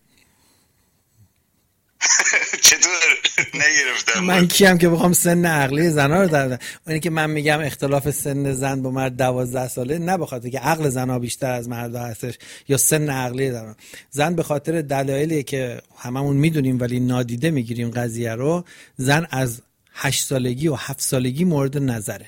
چطور نگرفتم؟ من کیم که بخوام سن عقلی زنا رو در اونی که من میگم اختلاف سن زن با مرد 12 ساله، نه به خاطر که عقل زنا بیشتر از مرد هستش یا سن عقلی زن به خاطر دلایلی که هممون میدونیم ولی نادیده میگیریم قضیه رو. زن از 8 سالگی و 7 سالگی مورد نظره.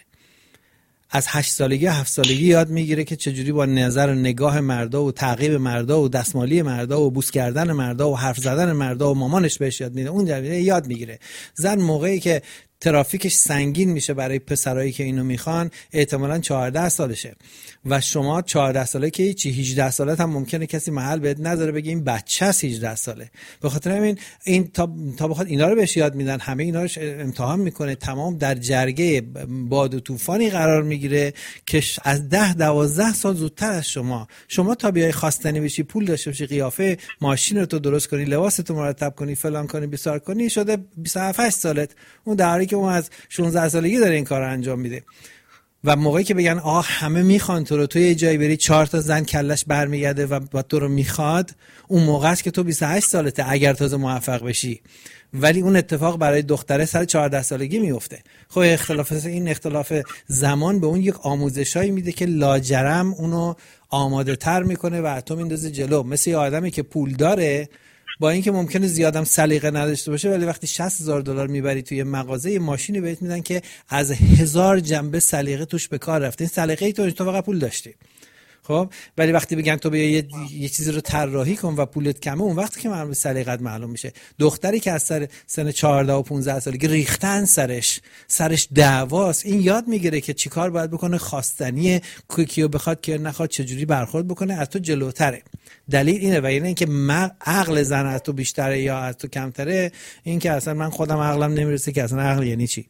از 8 سالگی و 7 سالگی یاد میگیره که چجوری با نظر و نگاه مردا و تعقیب مردا و دستمالی مردا و بوس کردن مردا و حرف زدن مردا و مامانش بهش یاد میده، اون جوری یاد میگیره. زن موقعی که ترافیکش سنگین میشه برای پسرایی که اینو میخوان احتمالاً 14 سالشه و شما 14 ساله که هیچی، 18 سالت هم ممکنه کسی محل بهت نذاره بگه این بچه است 18 ساله. به خاطر همین این تا بخواد اینا رو بهش یاد میدن، همه اینا رو امتحان میکنه، تمام در جرگه باد و طوفانی قرار میگیره که از 10-12 سال زودتر از شما تا بیای خواستنی بشی، پول داشته باشی، قیافه ماشین رو تو درست کنی، لباستو مرتب کنی، فلان کنی، بیسار کنی، شده 27 سالت. اون در حالی که اون از 16 سالگی داره این کار رو انجام میده. و موقعی که بگن همه میخوان تو رو، تو یه جایی بری 4 تا زن کلش برمیگرده و تو رو میخواد، اون موقع است که تو 28 سالته اگر تازه موفق بشی. ولی اون اتفاق برای دختره سر 14 سالگی میفته. خب این اختلاف زمان به اون یک آموزشایی میده که لاجرم اونو آماده تر میکنه و تو میندازه جلو. مثل یه آدمی که پول داره، با اینکه ممکنه زیادم سلیقه نداشته باشه، ولی وقتی $60,000 میبری توی مغازه، یه ماشینی بهت میدن که از 1000 جنبه سلیقه توش به کار رفته. این سلیقه ای تو فقط پول داشتی. خب ولی وقتی بگن تو بیا یه چیزی رو طراحی کن و پولت کمه، اون وقتی که معلومه سلیقت معلوم میشه. دختری که از سن 14 و 15 سالگی ریختن سرش دعواست، این یاد میگیره که چیکار باید بکنه، خواستنی کیو بخواد که نخواد، چجوری برخورد بکنه، از تو جلوتره. دلیل اینه و یعنی اینکه عقل زن از تو بیشتره یا از تو کمتره، این که اصلا من خودم عقلم نمیرسه که اصلا عقل یعنی چی.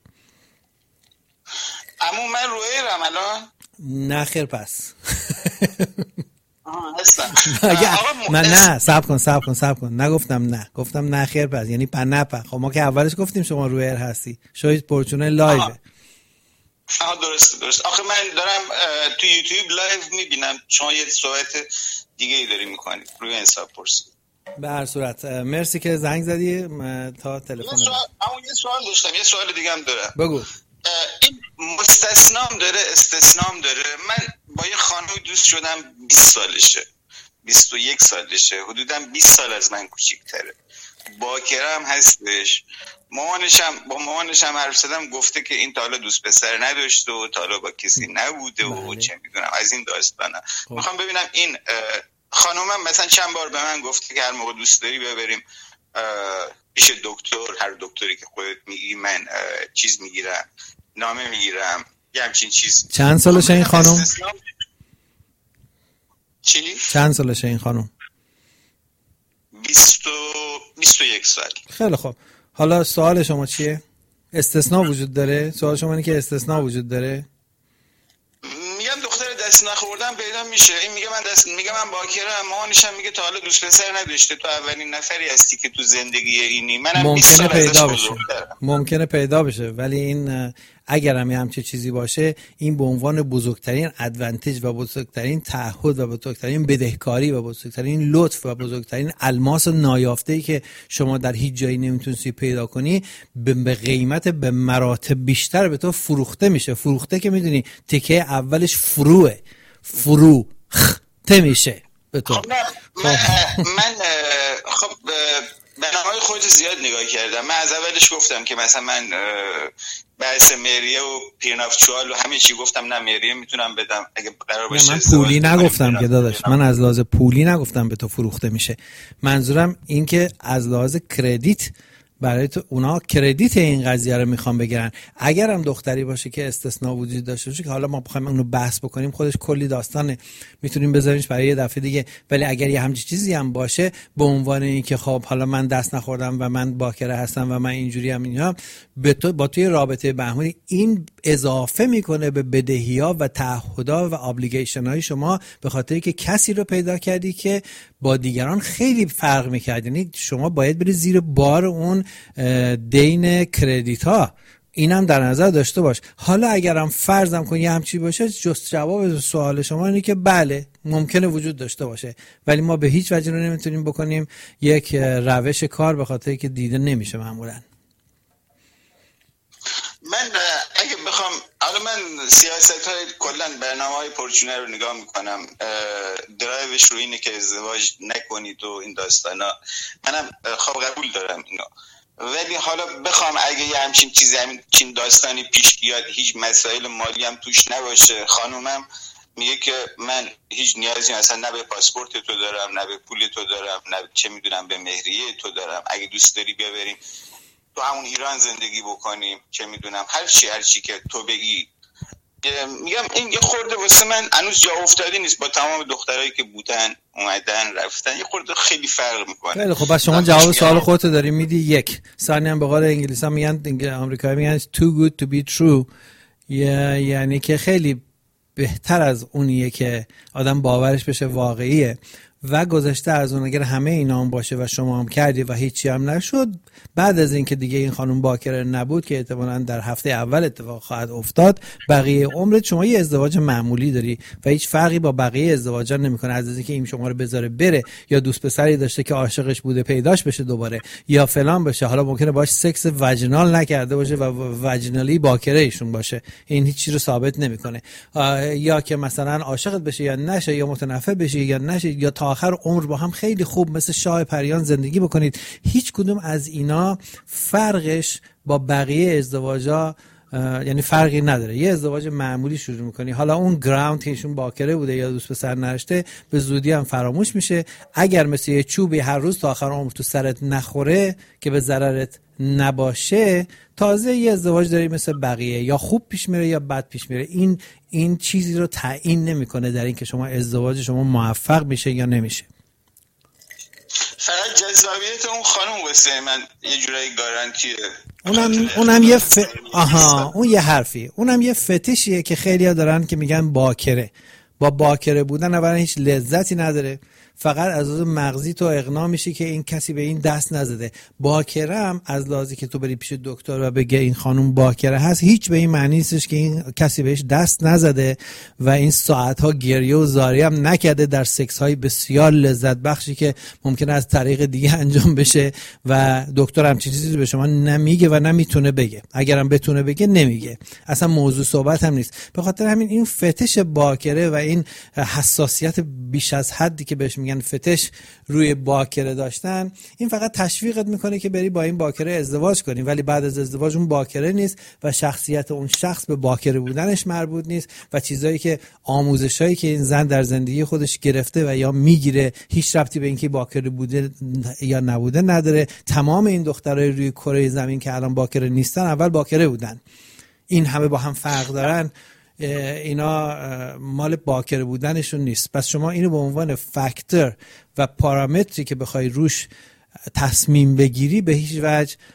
اما من رویرم الان نه خیر پس هستم. من نه صبر کن نگفتم نه، گفتم نه خیر پس یعنی پنپه. خب ما که اولش گفتیم شما رویر هستی، شاید پرچونه لایوه. درست. آخه من دارم تو یوتیوب لایو میبینم شما یه صحبت دیگه ای داری میکنید روی حساب پرسید. به هر صورت مرسی که زنگ زدی تا تلفن. اما یه سوال داشتم، یه سوال دیگه هم دارم. بگو. این مستثنام داره استثنام داره. من با یه خانم دوست شدم 20 سالشه، 21 سالشه، حدوداً 20 سال از من کوچیک‌تره، باکرم هستش. با مامانش هم حرف زدم، گفته که این تا حالا دوست پسر نداشته و تا حالا با کسی نبوده و چه میدونم از این داستانا. میخوام ببینم این خانومم مثلا چند بار به من گفته که هر موقع دوست داری ببریم پیش دکتر، هر دکتری که خودت میگی، من چیز میگیرم، نامه میگیرم، یه همچین چیز. چند سالشه این خانم؟ چی؟ چند سالشه این خانم؟ 21 سال. خیلی خوب. حالا سوال شما چیه؟ استثناء وجود داره؟ سوال شما اینه که استثناء وجود داره؟ میگم دختر دست نخورده آدم پیدا میشه. این میگه میگه من باکرم، مامانش هم میگه تا حالا دوست پسر نداشته، تو اولین نفری هستی که تو زندگی اینی. منم 20 سال پیدا بشه. ممکنه پیدا بشه، ولی این اگر هم همچین چیزی باشه، این به عنوان بزرگترین ادوانتیج و بزرگترین تعهد و بزرگترین بدهکاری و بزرگترین لطف و بزرگترین الماس نایافته‌ای که شما در هیچ جایی نمیتونی پیدا کنی، به قیمت به مراتب بیشتر به تو فروخته میشه. فروخته که میدونی تکه اولش فروخته میشه به تو. من خب برنامه‌های خودت زیاد نگاه کردم. من از اولش گفتم که مثلا من بحث مهریه و پرنافچوال و همه چی گفتم نه مهریه میتونم بدم اگه قرار باشه. من پولی نگفتم که داداش، من از لحاظ پولی نگفتم به تو فروخته میشه. منظورم این که از لحاظ کردیت برای تو اونا کردیت این قضیه رو میخوان بگیرن. اگر هم دختری باشه که استثناء وجود داشته باشه که حالا ما بخوایم اونو بحث بکنیم خودش کلی داستانه، میتونیم بذاریمش برای یه دفعه دیگه. ولی اگر یه همچین چیزی هم باشه به عنوان این که خب حالا من دست نخوردم و من باکره هستم و من اینجوری هم اینا، به تو با توی رابطه بهمنی این اضافه میکنه به بدهی‌ها و تعهدات و ابلیگیشن های شما، به خاطری که کسی رو پیدا کردی که با دیگران خیلی فرق میکرد. یعنی شما باید بری زیر بار اون دین کردیت ها. اینم در نظر داشته باش. حالا اگرم فرضم کنی همچی باشه، جست جواب سوال شما اینه که بله ممکنه وجود داشته باشه، ولی ما به هیچ وجه نمیتونیم بکنیم یک روش کار، به خاطر که دیده نمیشه معمولا. من اگه بخوام حالا من سیاست‌های کلا برنامه‌های پورچونه رو نگاه میکنم، درایوش رو اینه که ازدواج نکنید و این داستانا، منم خب قبول دارم اینا. ولی حالا بخوام اگه یه همچین داستانی پیش بیاد، هیچ مسائل مالی هم توش نباشه، خانومم میگه که من هیچ نیازی مثلا نه به پاسپورت تو دارم، نه به پول تو دارم، نه چه میدونم به مهریه تو دارم، اگه دوست داری بیا بریم تو همون ایران زندگی بکنیم، چه میدونم هر چی که تو بگی. میگم این یه خورده واسه من هنوز جا افتاده نیست. با تمام دخترایی که بودن اومدن رفتن یه خورده خیلی فرق میکنه. خیلی خب، بس شما جواب سوال خودت داری میدی. یک ثانی هم به قول انگلیسی میگن، آمریکایی میگن too good to be true، یعنی که خیلی بهتر از اونیه که آدم باورش بشه واقعیه و گذشته از اون. اگر همه اینا هم باشه و شما هم کردی و هیچی هم نشد، بعد از این که دیگه این خانم باکره نبود که احتمالاً در هفته اول اتفاق خواهد افتاد، بقیه عمرت شما یه ازدواج معمولی داری و هیچ فرقی با بقیه ازدواجا نمیکنه. از اینکه این شما رو بذاره بره، یا دوست پسری داشته که عاشقش بوده پیداش بشه دوباره، یا فلان بشه، حالا ممکنه باش سکس وجینال نکرده باشه و وجینالی باکره ایشون باشه، این هیچ چیزی رو ثابت نمیکنه. یا که مثلا عاشقت بشه یا نشه، یا متنفر بشه یا نشه، یا تا آخر عمر با هم خیلی خوب مثل شاه پریان زندگی بکنید. هیچ کدوم از اینا فرقش با بقیه ازدواجا یعنی فرقی نداره. یه ازدواج معمولی شروع میکنی، حالا اون گراوند که ایشون باکره بوده یا دوست پسر نرشته به زودی هم فراموش میشه. اگر مثل یه چوبی هر روز تا آخر عمر تو سرت نخوره که به ضررت نباشه، تازه یه ازدواج داری مثل بقیه، یا خوب پیش میره یا بد پیش میره. این چیزی رو تعیین نمیکنه در این که شما ازدواج شما موفق میشه یا نمیشه. فقط جذابیت اون خانم واسه من یه جورایی گارانتیه. اون یه حرفی، اونم یه فتیشیه که خیلی‌ها دارن که میگن باکره. با باکره بودن اولا هیچ لذتی نداره، فقط از لحاظ مغزی تو اقناع میشی که این کسی به این دست نزده. باکره هم از لحاظی که تو بری پیش دکتر و بگه این خانم باکره هست، هیچ به این معنی نیستش که این کسی بهش دست نزده و این ساعتها گریه و زاری هم نکرده در سکس های بسیار لذت بخشی که ممکنه از طریق دیگه انجام بشه و دکتر هم چیزی به شما نمیگه و نمیتونه بگه. اگرم بتونه بگه نمیگه، اصلا موضوع صحبت هم نیست. به خاطر همین این فتش باکره و این حساسیت بیش از حدی که بهش میگن فتش روی باکره داشتن، این فقط تشویقت میکنه که بری با این باکره ازدواج کنی، ولی بعد از ازدواج اون باکره نیست و شخصیت اون شخص به باکره بودنش مربوط نیست و چیزایی که آموزشایی که این زن در زندگی خودش گرفته و یا میگیره هیچ ربطی به اینکه باکره بوده یا نبوده نداره. تمام این دخترای روی کره زمین که الان باکره نیستن اول باکره بودن. این همه با هم فرق دارن، اینا مال باکره بودنشون نیست. پس شما اینو به عنوان فاکتور و پارامتری که بخوای روش تصمیم بگیری به هیچ وجه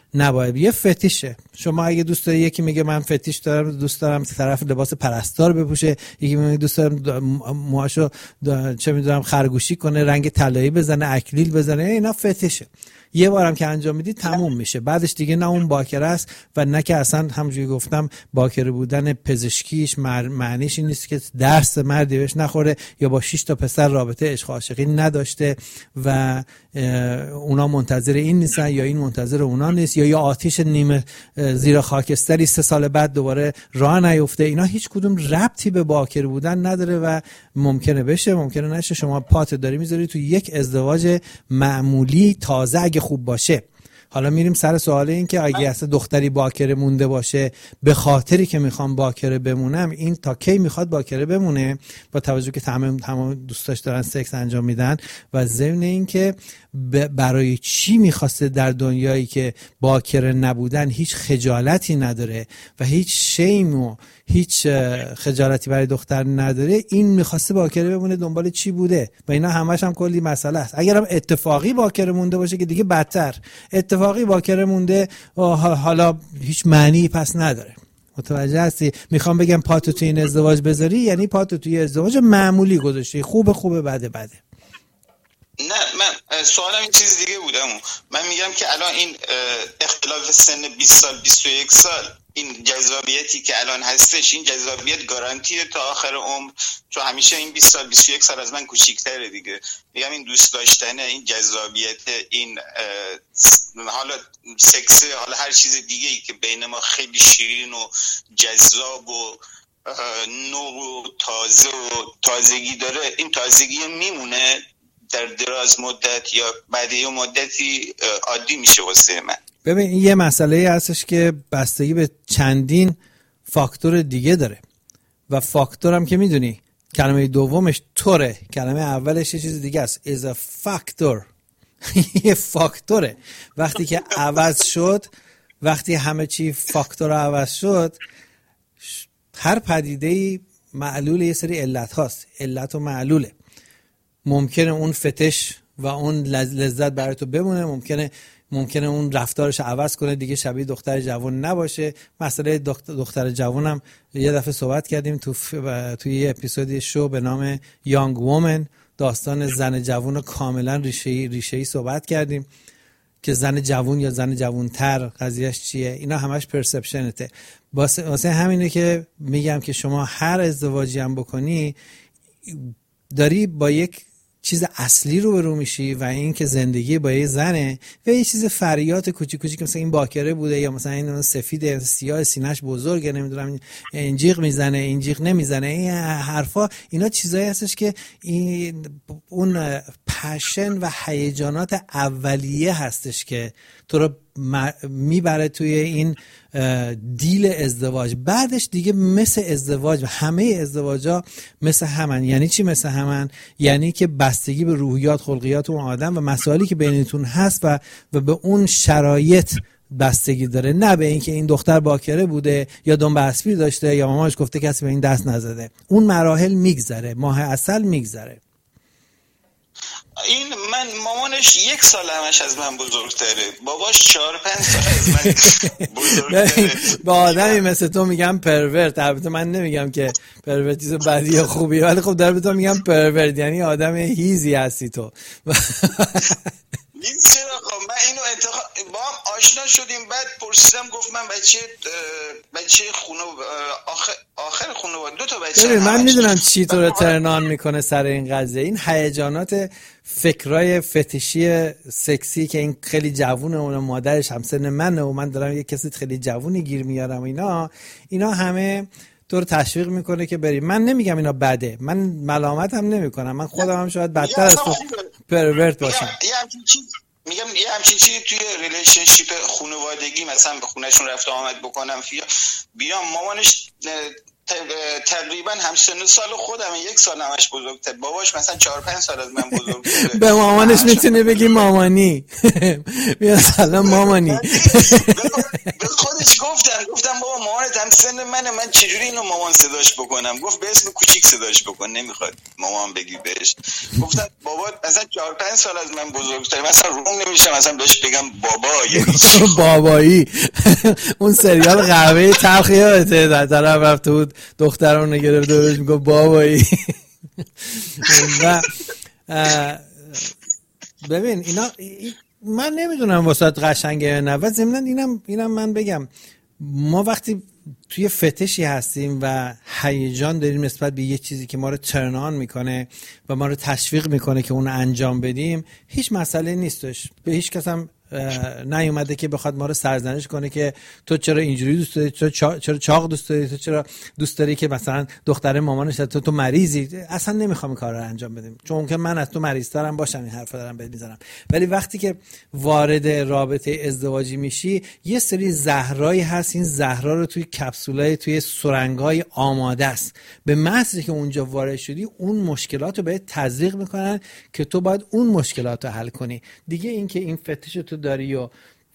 نباید. یه فتیشه. شما اگه دوست داری، یکی میگه من فتیش دارم، دوست دارم طرف لباس پرستار بپوشه، یکی میگه دوست دارم موهاشو چه میدونم خرگوشی کنه، رنگ طلایی بزنه، اکلیل بزنه، اینا فتیشه. یه بارم که انجام میدی تموم میشه، بعدش دیگه نه اون باکره است و نه که اصلا همونجوری گفتم باکره بودن پزشکیش معنیش این نیست که درس مردی بهش نخوره یا با 6 تا پسر رابطه عشق عاشقی نداشته و اونا منتظر این نیستن یا این منتظر اونا نیست، یا آتیش نیمه زیر خاکستری 3 سال بعد دوباره راه نیفته. اینا هیچ کدوم ربطی به باکره بودن نداره و ممکنه بشه ممکنه نشه. شما پات داری میذاری تو یک ازدواج معمولی تازه اگه خوب باشه. حالا میریم سر سوال این که اگه اصلا دختری باکره مونده باشه به خاطری که میخوام باکره بمونم، این تا کی میخواد باکره بمونه با توجه که تمام دوستاش دارن سکس انجام میدن و ضمن این که برای چی میخواسته در دنیایی که باکره نبودن هیچ خجالتی نداره و هیچ شیم و هیچ خجالتی برای دختر نداره، این میخواسته باکره بمونه دنبال چی بوده؟ و اینا همش هم کلی مسئله است. اگرم اتفاقی باکره مونده باشه که دیگه بدتر. اتفاقی باکره مونده حالا هیچ معنی پس نداره. متوجه هستی؟ میخوام بگم پاتو تو این ازدواج بذاری یعنی پاتو توی ازدواج معمولی گذاشتی، خوبه بده. نه، من سوالم این چیز دیگه بودم. من میگم که الان این اختلاف سن 20 سال 21 سال، این جذابیتی که الان هستش، این جذابیت گارانتیه تا آخر عمر؟ چون همیشه این 20 سال 21 سال از من کوچیک‌تره دیگه. میگم این دوست داشتن، این جذابیت، این حالا سکس، حالا هر چیز دیگه ای که بین ما خیلی شیرین و جذاب و نور و تازه و تازگی داره، این تازگی میمونه در دراز مدت یا بعد یه مدتی عادی میشه واسه من؟ ببین این یه مسئله هستش که بستگی به چندین فاکتور دیگه داره و فاکتورم که میدونی کلمه دومش طوره، کلمه اولش یه چیز دیگه است. is a factor. یه فاکتوره. وقتی که عوض شد، وقتی همه چی فاکتور عوض شد، هر پدیده‌ای معلول یه سری علت هاست. علت و معلوله. ممکنه اون فتش و اون لذت برای تو بمونه، ممکنه اون رفتارش عوض کنه، دیگه شبیه دختر جوان نباشه. مسئله دختر جوانم یه دفعه صحبت کردیم توی یه اپیزودی شو به نام یانگ وومن، داستان زن جوان کاملا ریشه‌ای صحبت کردیم که زن جوان یا زن جوانتر قضیهش چیه. اینا همش پرسپشنته. واسه همینه که میگم که شما هر ازدواجی هم بکنی داری با یک چیز اصلی رو میشی و این که زندگی با یه زنه و یه چیز فریات کوچیک کوچیک مثلا این باکره بوده یا مثلا این سفیده سیاه سینه‌اش بزرگه، نمیدونم این جیغ میزنه این جیغ نمیزنه، این حرفا، اینا چیزایی هستش که این اون پشن و هیجانات اولیه هستش که تو رو میبره توی این دیل ازدواج. بعدش دیگه مثل ازدواج، همه ازدواجا مثل همن. یعنی چی مثل همن؟ یعنی که بستگی به روحیات خلقیات اون آدم و مسائلی که بینتون هست و به اون شرایط بستگی داره، نه به اینکه این دختر باکره بوده یا دنب اسبی داشته یا ماماش گفته کسی به این دست نزده. اون مراحل میگذره، ماه عسل میگذره. این من مامانش 1 سال همش از من بزرگتره، باباش 4-5 سال از من بزرگتره. با آدمی مثل تو میگم پرورت. البته من نمیگم که پرورت چیز بدی یا خوبی، ولی خب در به تو میگم پرورت، یعنی آدم هیزی هستی تو. این چرا خب من اینو با هم آشنا شدیم، بعد پرسیدم گفت من بچه خونه آخر خونه 2 تا بچه. من میدونم چی تو رو ترنان میکنه سر این قضیه، این هیجانات فکرای فتیشی سکسی که این خیلی جوونه، اون مادرش همسن منه و من دارم یه کسی خیلی جوونی گیر میارم، اینا همه تو رو تشویق میکنه که بری. من نمیگم اینا بده، من ملامت هم نمیکنم، من خودم هم شاید بدتر از تو پرورت باشم. میگم یه همچین چیزی توی ریلیشنشیپ خانوادگی مثلا به خونهشون رفت آمد بکنم، بیام مامانش تقریبا هم سن سال خودم، 1 سال همش بزرگتر، باباش مثلا 4-5 سال از من بزرگتره. به مامانش میتونه بگی مامانی. بیا سلام مامانی. به خودش گفتم بابا مامانت هم سن منه، من چجوری اینو مامان صداش بکنم؟ گفت به اسم کوچیک صداش بکن، نمیخواد مامان بگی بهش. گفتم بابا مثلا 4-5 سال از من بزرگتره، مثلا روم نمیشه مثلا بهش بگم بابا. یعنی بابایی. اون سریال قهوه تلخ یادته در طرف رفته بود دخترمون گرفته بهش میگفت بابایی. و ببین اینا من نمیدونم واسات قشنگه یا نه، و ضمن اینم من بگم ما وقتی توی فتشی هستیم و هیجان داریم نسبت به یه چیزی که ما رو ترنان میکنه و ما رو تشویق میکنه که اون رو انجام بدیم، هیچ مسئله نیستش. به هیچ کس هم نیومده که بخواد ما رو سرزنش کنه که تو چرا اینجوری دوست داری، چرا چاق دوست داری، تو چرا دوست داری که مثلا دختر مامانش تو مریضی. اصلا نمیخوام این کار رو انجام بدیم، چون که من از تو مریض‌ترم باشم این حرفا دارم بهت میزنم. ولی وقتی که وارد رابطه ازدواجی میشی یه سری زهرایی هست، این زهرا رو توی کپسولای توی سرنگای آماده است، به محض که اونجا وارد شدی اون مشکلات رو بهت تزریق میکنن که تو باید اون مشکلات رو حل کنی دیگه. این که این فتش تو داری و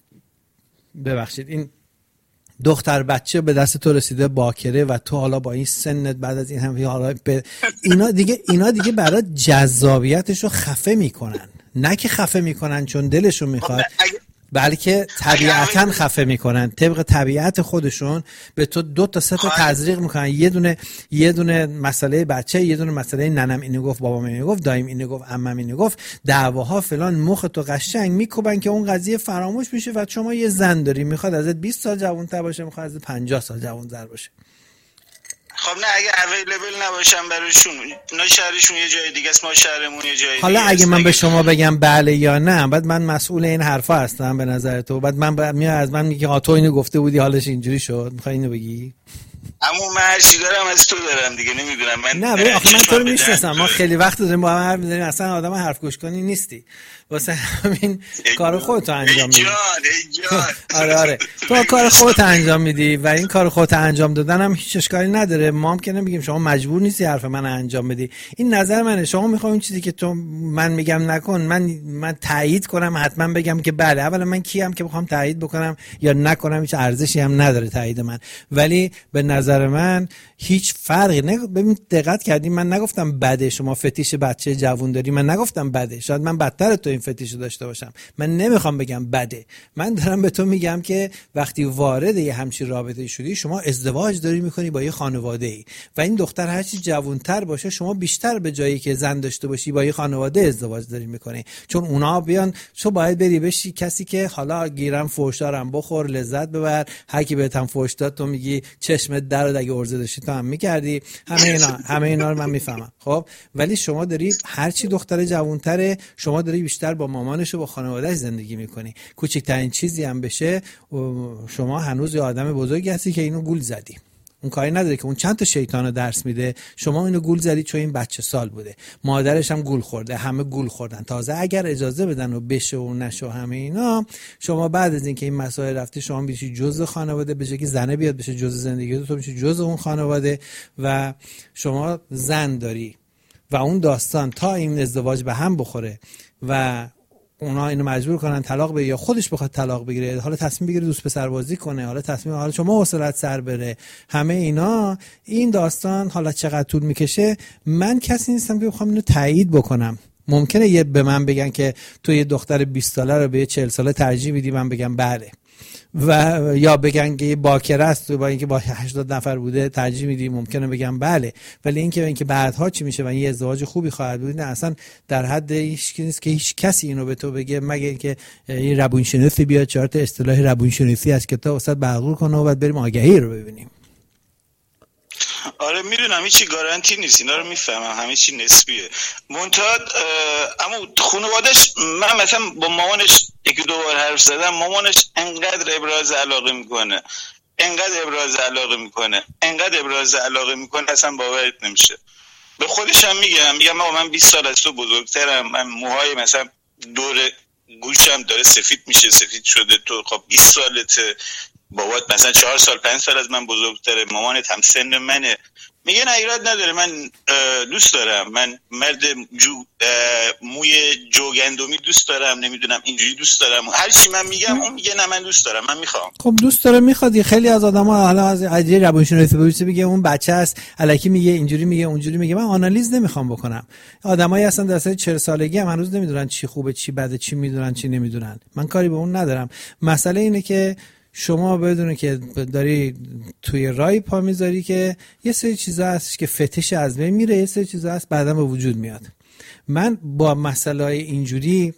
ببخشید این دختر بچه به دست تو رسیده باکره و تو حالا با این سنت بعد از این هم حالا اینا دیگه برای جذابیتش رو خفه میکنن، نه که خفه میکنن چون دلشون میخواد، بلکه طبیعتاً خفه میکنن، طبق طبیعت خودشون به تو 2 تا 3 تا تزریق میکنن. یه دونه مسئله بچه، یه دونه مسئله ننم اینو گفت، بابام اینو گفت، دایم اینو گفت، عمم اینو گفت، دعواها فلان، مخ تو قشنگ میکوبن که اون قضیه فراموش میشه و شما یه زن داری میخواد ازت 20 سال جوان‌تر باشه، میخواد ازت 50 سال جوان‌تر باشه. خب نه اگه اویلیبل نباشم براشون، اونا شهرشون یه جای دیگه است، ما شهرمون یه جای دیگه. حالا اگه من به شما بگم بله یا نه، بعد من مسئول این حرفا هستم به نظر تو؟ بعد من از من میگه تو اینو گفته بودی حالش اینجوری شد، میخوای اینو بگی؟ اما من هر چی دارم از تو دارم دیگه، نمیدونم من. نه ببین آخه من تو رو میشناسم، ما خیلی وقت داریم با هم حرف میزنیم، اصلا آدم حرف گوش کنی نیستی، واسه همین کار خودت انجام میدی. آره تو کار خودت انجام میدی و این کار خودت انجام دادن هم هیچ اشکالی نداره. ما هم که نمیگیم شما مجبور نیستی حرف من انجام بدی، این نظر منه. شما میخوای این چیزی که تو من میگم نکن، من تایید کنم حتما بگم که بله. اولا من کیم که بخوام تایید بکنم یا نکنم؟ هیچ ارزشی هم نداره تایید من. ولی به نظر من هیچ فرقی ببین دقت کردی من نگفتم بده شما فتیش بچه جوون داری، من نگفتم بده، شاید من بدتر تو این فتیشو داشته باشم، من نمیخوام بگم بده، من دارم به تو میگم که وقتی وارد یه همچین رابطه شدی، شما ازدواج داری میکنی با یه خانواده ای و این دختر هرچی جوانتر باشه شما بیشتر به جایی که زن داشته باشی با یه خانواده ازدواج داری میکنی، چون اونا بیان تو باید بری بشی کسی که حالا گیرم فوشدارم بخور لذت ببر، هر کی بهت هم فوش داد تو میگی چشمت در اگه ارزه داشتی تو هم میکردی، همه اینا رو من میفهمم. خب ولی شما داری هرچی دختر جوانتره شما داری بیشتر با مامانش و با خانواده‌اش زندگی میکنی، کوچکترین چیزی هم بشه شما هنوز یه آدم بزرگی هستی که اینو گول زدی. اون کاری نداره که اون چند تا شیطانو درس میده، شما اینو گول زدی چون این بچه سال بوده، مادرش هم گول خورده، همه گول خوردن، تازه اگر اجازه بدن و بشه و نشه همه اینا، شما بعد از اینکه این مسائل رفته شما میشی جزء خانواده، به جای که زنه بیاد بشه جزء زندگی تو میشی جزء اون خانواده و شما زن داری و اون داستان تا این ازدواج به هم بخوره و اونا اینو مجبور کنن طلاق بگیره یا خودش بخواد طلاق بگیره، حالا تصمیم بگیره دوست پسر بازی کنه، حالا شما حوصله‌ات سر بره، همه اینا این داستان حالا چقدر طول میکشه، من کسی نیستم که بخوام اینو تایید بکنم. ممکنه یه به من بگن که تو یه دختر 20 ساله رو به یه 40 ساله ترجیح میدی، من بگم بله، و یا بگن که باکره است با اینکه با 80 نفر بوده ترجیح میدی، ممکنه بگم بله، ولی اینکه بعدها چی میشه و این ازدواج خوبی خواهد بود، نه اصلا در حد هیچ نیست که هیچ کسی اینو به تو بگه، مگه اینکه این روانشناسی بیاد 4 تا اصطلاح روانشناسی از کتاب واسط بغل کنه و بعد بریم آگهی رو ببینیم. آره میدونم هیچی گارانتی نیست، اینا رو میفهمم، همه چی نسبیه. منتها اما خانواده‌اش، من مثلا با مامانش 1-2 بار حرف زدم، مامانش انقدر ابراز علاقه میکنه، انقدر ابراز علاقه میکنه اصلا باورت نمیشه. به خودش هم میگم من 20 سال از تو بزرگترم، من موهای مثلا دور گوشم داره سفید میشه، سفید شده، تو خب 20 سالته، بابات مثلا 4 سال 5 سال از من بزرگتره، مامانت هم سن منه، میگه نه ایراد نداره، من دوست دارم، من مرد موی جوگندمی دوست دارم، نمیدونم اینجوری دوست دارم، هر چی من میگم اون میگه نه من دوست دارم، من میخوام. خب دوست داره میخواد. خیلی از آدما حالا از عجیب روانشناسی میگه اون بچه است الکی میگه اینجوری میگه اونجوری میگه. من آنالیز نمیخوام بکنم. آدمایی هستن در سن 40 سالگی هم هنوز نمیدونن چی خوبه چی بده، چی میدونن چی نمیدونن. من کاری به اون ندارم. مسئله اینه که شما بدونید که داری توی رای پا میذاری که یه سری چیزا هست که فتش از بین میره، یه سری چیزا هست بعداً به وجود میاد. من با مسائل اینجوری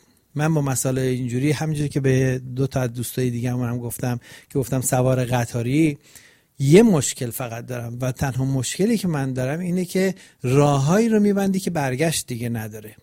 همونجوری که به 2 تا از دوستای دیگه هم گفتم سوار قطاری، یه مشکل فقط دارم و تنها مشکلی که من دارم اینه که راههایی رو میبندی که برگشت دیگه نداره.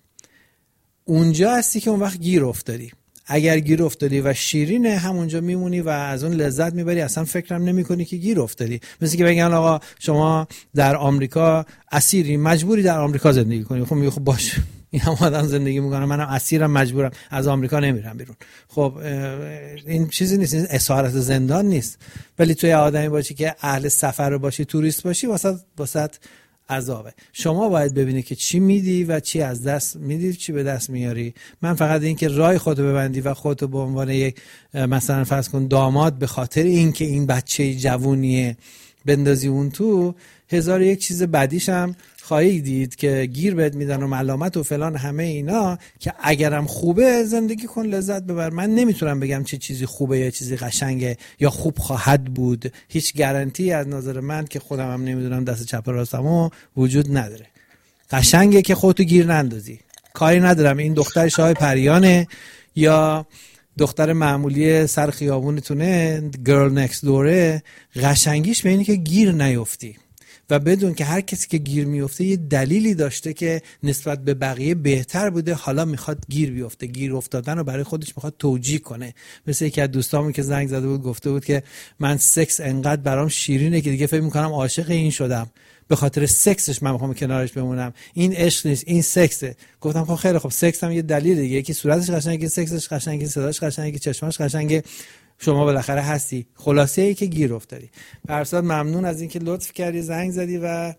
اونجا هستی که اون وقت گیر افتادی. اگر گیر افتادی و شیرینه همونجا میمونی و از اون لذت میبری، اصلا فکرم نمیکنی که گیر افتادی. مثل که بگن آقا شما در آمریکا اسیری، مجبوری در آمریکا زندگی کنی. خب میگه خب باشه، این هم آدم زندگی میکنه، منم اسیرم، مجبورم، از آمریکا نمیرم بیرون. خب این چیزی نیست، این اسارت زندان نیست. ولی توی آدمی باشی که اهل سفر باشی، توریست باشی، واسط عذابه. شما باید ببینی که چی میدی و چی از دست میدی، چی به دست میاری. من فقط این که رای خودو ببندی و خودتو به عنوان یک مثلا فرض کن داماد به خاطر این که این بچه جوونیه بندازی اون تو، 1001 چیز بدیش هم خواهی دید که گیر بهت میدن و ملامت و فلان همه اینا، که اگرم خوبه زندگی کن، لذت ببر. من نمیتونم بگم چه چیزی خوبه یا چیزی قشنگه یا خوب خواهد بود. هیچ گارانتی از نظر من که خودم هم نمیدونم دست چپ راستمو وجود نداره. قشنگه که خودتو گیر نندازی. کاری ندارم این دختر شاه پریانه یا دختر معمولی سر خیابونتونه، گرل نکست دوره. قشنگیش به اینه که گیر نیفتی و بدون که هر کسی که گیر میفته یه دلیلی داشته که نسبت به بقیه بهتر بوده، حالا میخواد گیر بیفته. گیر افتادن رو برای خودش میخواد توجیه کنه. مثل یکی از دوستامون که زنگ زده بود گفته بود که من سکس انقدر برام شیرینه که دیگه فکر میکنم عاشق این شدم، به خاطر سکسش من میخوام کنارش بمونم. این عشق نیست، این سکسه. گفتم خب خیلی خب، سکس هم یه دلیل دیگه، یکی صورتش قشنگه، سکسش قشنگه، صداش قشنگه، چشماش قشنگه، شما بالاخره هستی. خلاصه ای که گیر افتادی. فرزاد ممنون از اینکه لطف کردی زنگ زدی و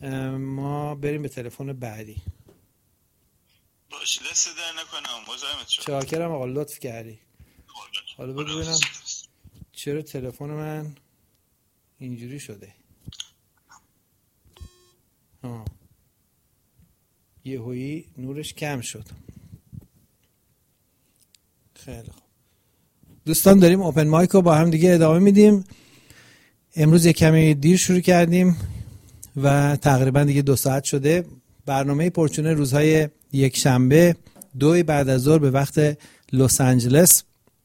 ما بریم به تلفن بعدی. باشه، دست در نکنم، مزاحمت شدم. شاکرم آقا، لطف کردی. حالا ببینم چرا تلفن من اینجوری شده. یهویی نورش کم شد. خیلی خوب دوستان، داریم اوپن مایک رو با هم دیگه ادامه میدیم. امروز یک کمی دیر شروع کردیم و تقریبا دیگه 2 ساعت شده. برنامه پرچونه روزهای یک شنبه 2 بعد از ظهر به وقت لس آنجلس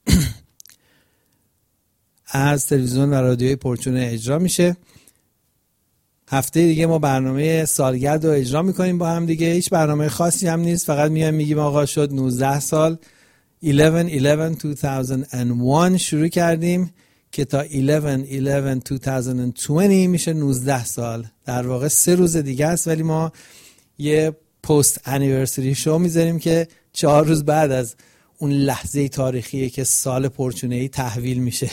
از تلویزیون و رادیوی پرچونه اجرا میشه. هفته دیگه ما برنامه سالگرد رو اجرا میکنیم با هم دیگه. هیچ برنامه خاصی هم نیست، فقط میایم میگیم آقا شد 19 سال. 11/11/2001 شروع کردیم که تا 11/11/2020 میشه 19 سال. در واقع 3 روز دیگه است، ولی ما یه پست انیورسری شو میذاریم که 4 روز بعد از اون لحظه تاریخیه که سال پرچونه‌ای تحویل میشه.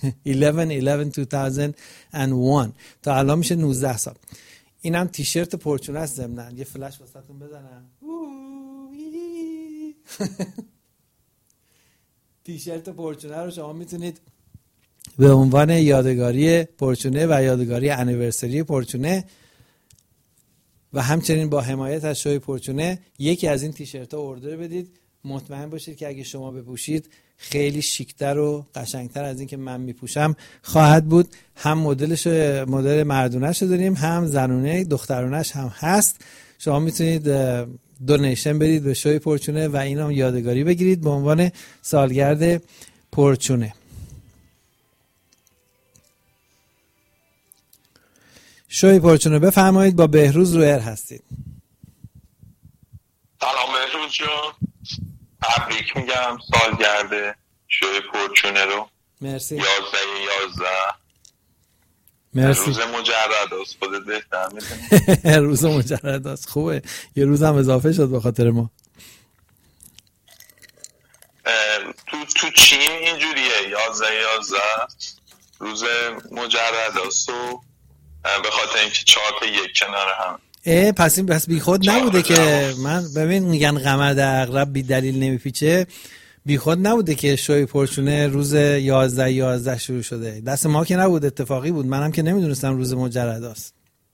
11/11/2001 تا الان میشه 19 سال. اینم تیشرت پرچونه است. ضمناً یه فلش واسهتون بزنم. تیشرت پرچونه رو شما میتونید به عنوان یادگاری پرچونه و یادگاری انیورسری پرچونه و همچنین با حمایت از شوی پرچونه یکی از این تیشرت‌ها اوردر بدید. مطمئن باشید که اگه شما بپوشید خیلی شیک‌تر و قشنگتر از این که من میپوشم خواهد بود. هم مدل مردونه‌اش رو داریم، هم زنونه دخترونه‌اش هم هست. شما میتونید دونیشن بدید به شوی پرچونه و این هم یادگاری بگیرید به عنوان سالگرد پرچونه. شوی پرچونه بفرمایید، با بهروز رویر هستید. سلام بهروز جان، تبریک میگم سالگرد شوی پرچونه رو. مرسی. 11/11. مرسی. روز مجرد است، خودت بهتر میدونی. روز مجرد است، خوبه. یه روز هم اضافه شد به خاطر ما. تو چین اینجوریه 11/11. روز مجرد است و به خاطر اینکه 4 تا 1 کنار هم. پس این بی خود نبوده که من ببین میگن قمر در عقرب بی دلیل نمیپیچه، بی خود نبوده که شوی پرچونه روز 11 شروع شده. دست ما که نبود، اتفاقی بود. منم که نمیدونستم روز مجرد است.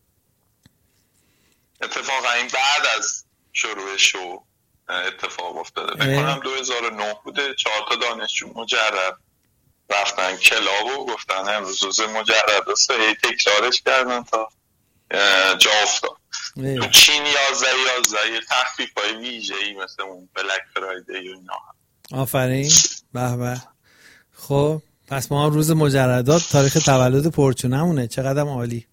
اتفاقا این بعد از شروع شو اتفاق افتاده. بکنم 2009 بوده. 4 تا دانشجو مجرد رفتن کلاب و گفتن امروز روز مجرد است. تکرارش کردن تا جا افتاد. تو چین 11 تخفیف های ویژه‌ای مثل اون بلک فرایدی و اینا. آفرین. به به. خب پس ما روز مجردات تاریخ تولد پرچونمونه. چقدر عالی.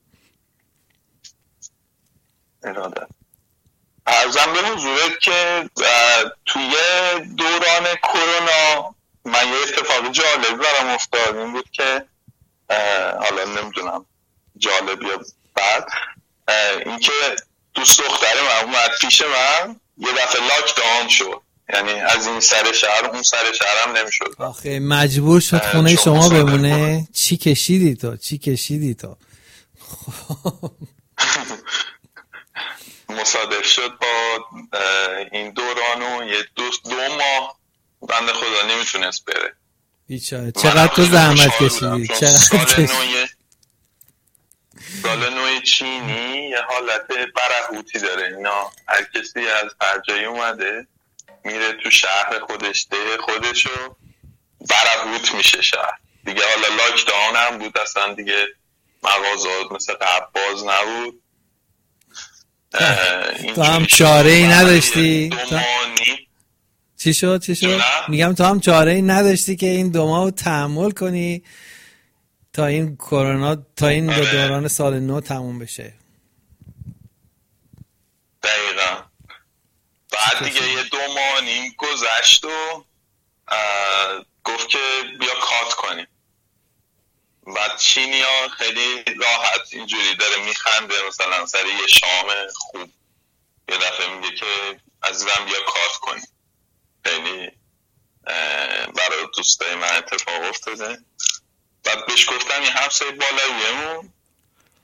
اراده عرضم به حضورت که توی دوران کرونا من یه اتفاق جالب برام افتاد. این بود که حالا نمیدونم جالب یا بد، این که دوست دختر من اومد پیش من، یه دفعه لاک داون شد. یعنی از این سر شهر اون سر شهرم نمیشد. آخه مجبور شد خونه شما بمونه. چی کشیدی تو؟ مصادف شد با این دوران و یه دو ماه بنده خدا نمیتونست بره. بیچاره. چقدر تو زحمت کشیدی. سال نو چینی یه حالت برهوتی داره. اینا هر کسی از هر جایی اومده میره تو شهر خودشو برهوت میشه شهر دیگه. حالا لاک داون هم بود، اصلا دیگه مغازات مثل قبل باز نبود. تو هم چاره ای نداشتی؟ چی شد؟ میگم تو هم چاره ای نداشتی که این 2 ماه تحمل کنی تا این کرونا، تا این دوران سال نو تموم بشه. دقیقا. بعد دیگه یه 2 ماه نیم گذشت و گفت که بیا کات کنیم. بعد چینیا خیلی راحت اینجوری داره میخنده، مثلا سر یه شام خوب یه دفعه میگه که عزیزم بیا کات کنیم. خیلی برای دوستای من اتفاق افتاده. بعد بهش گفتم این همسایه بالاییمون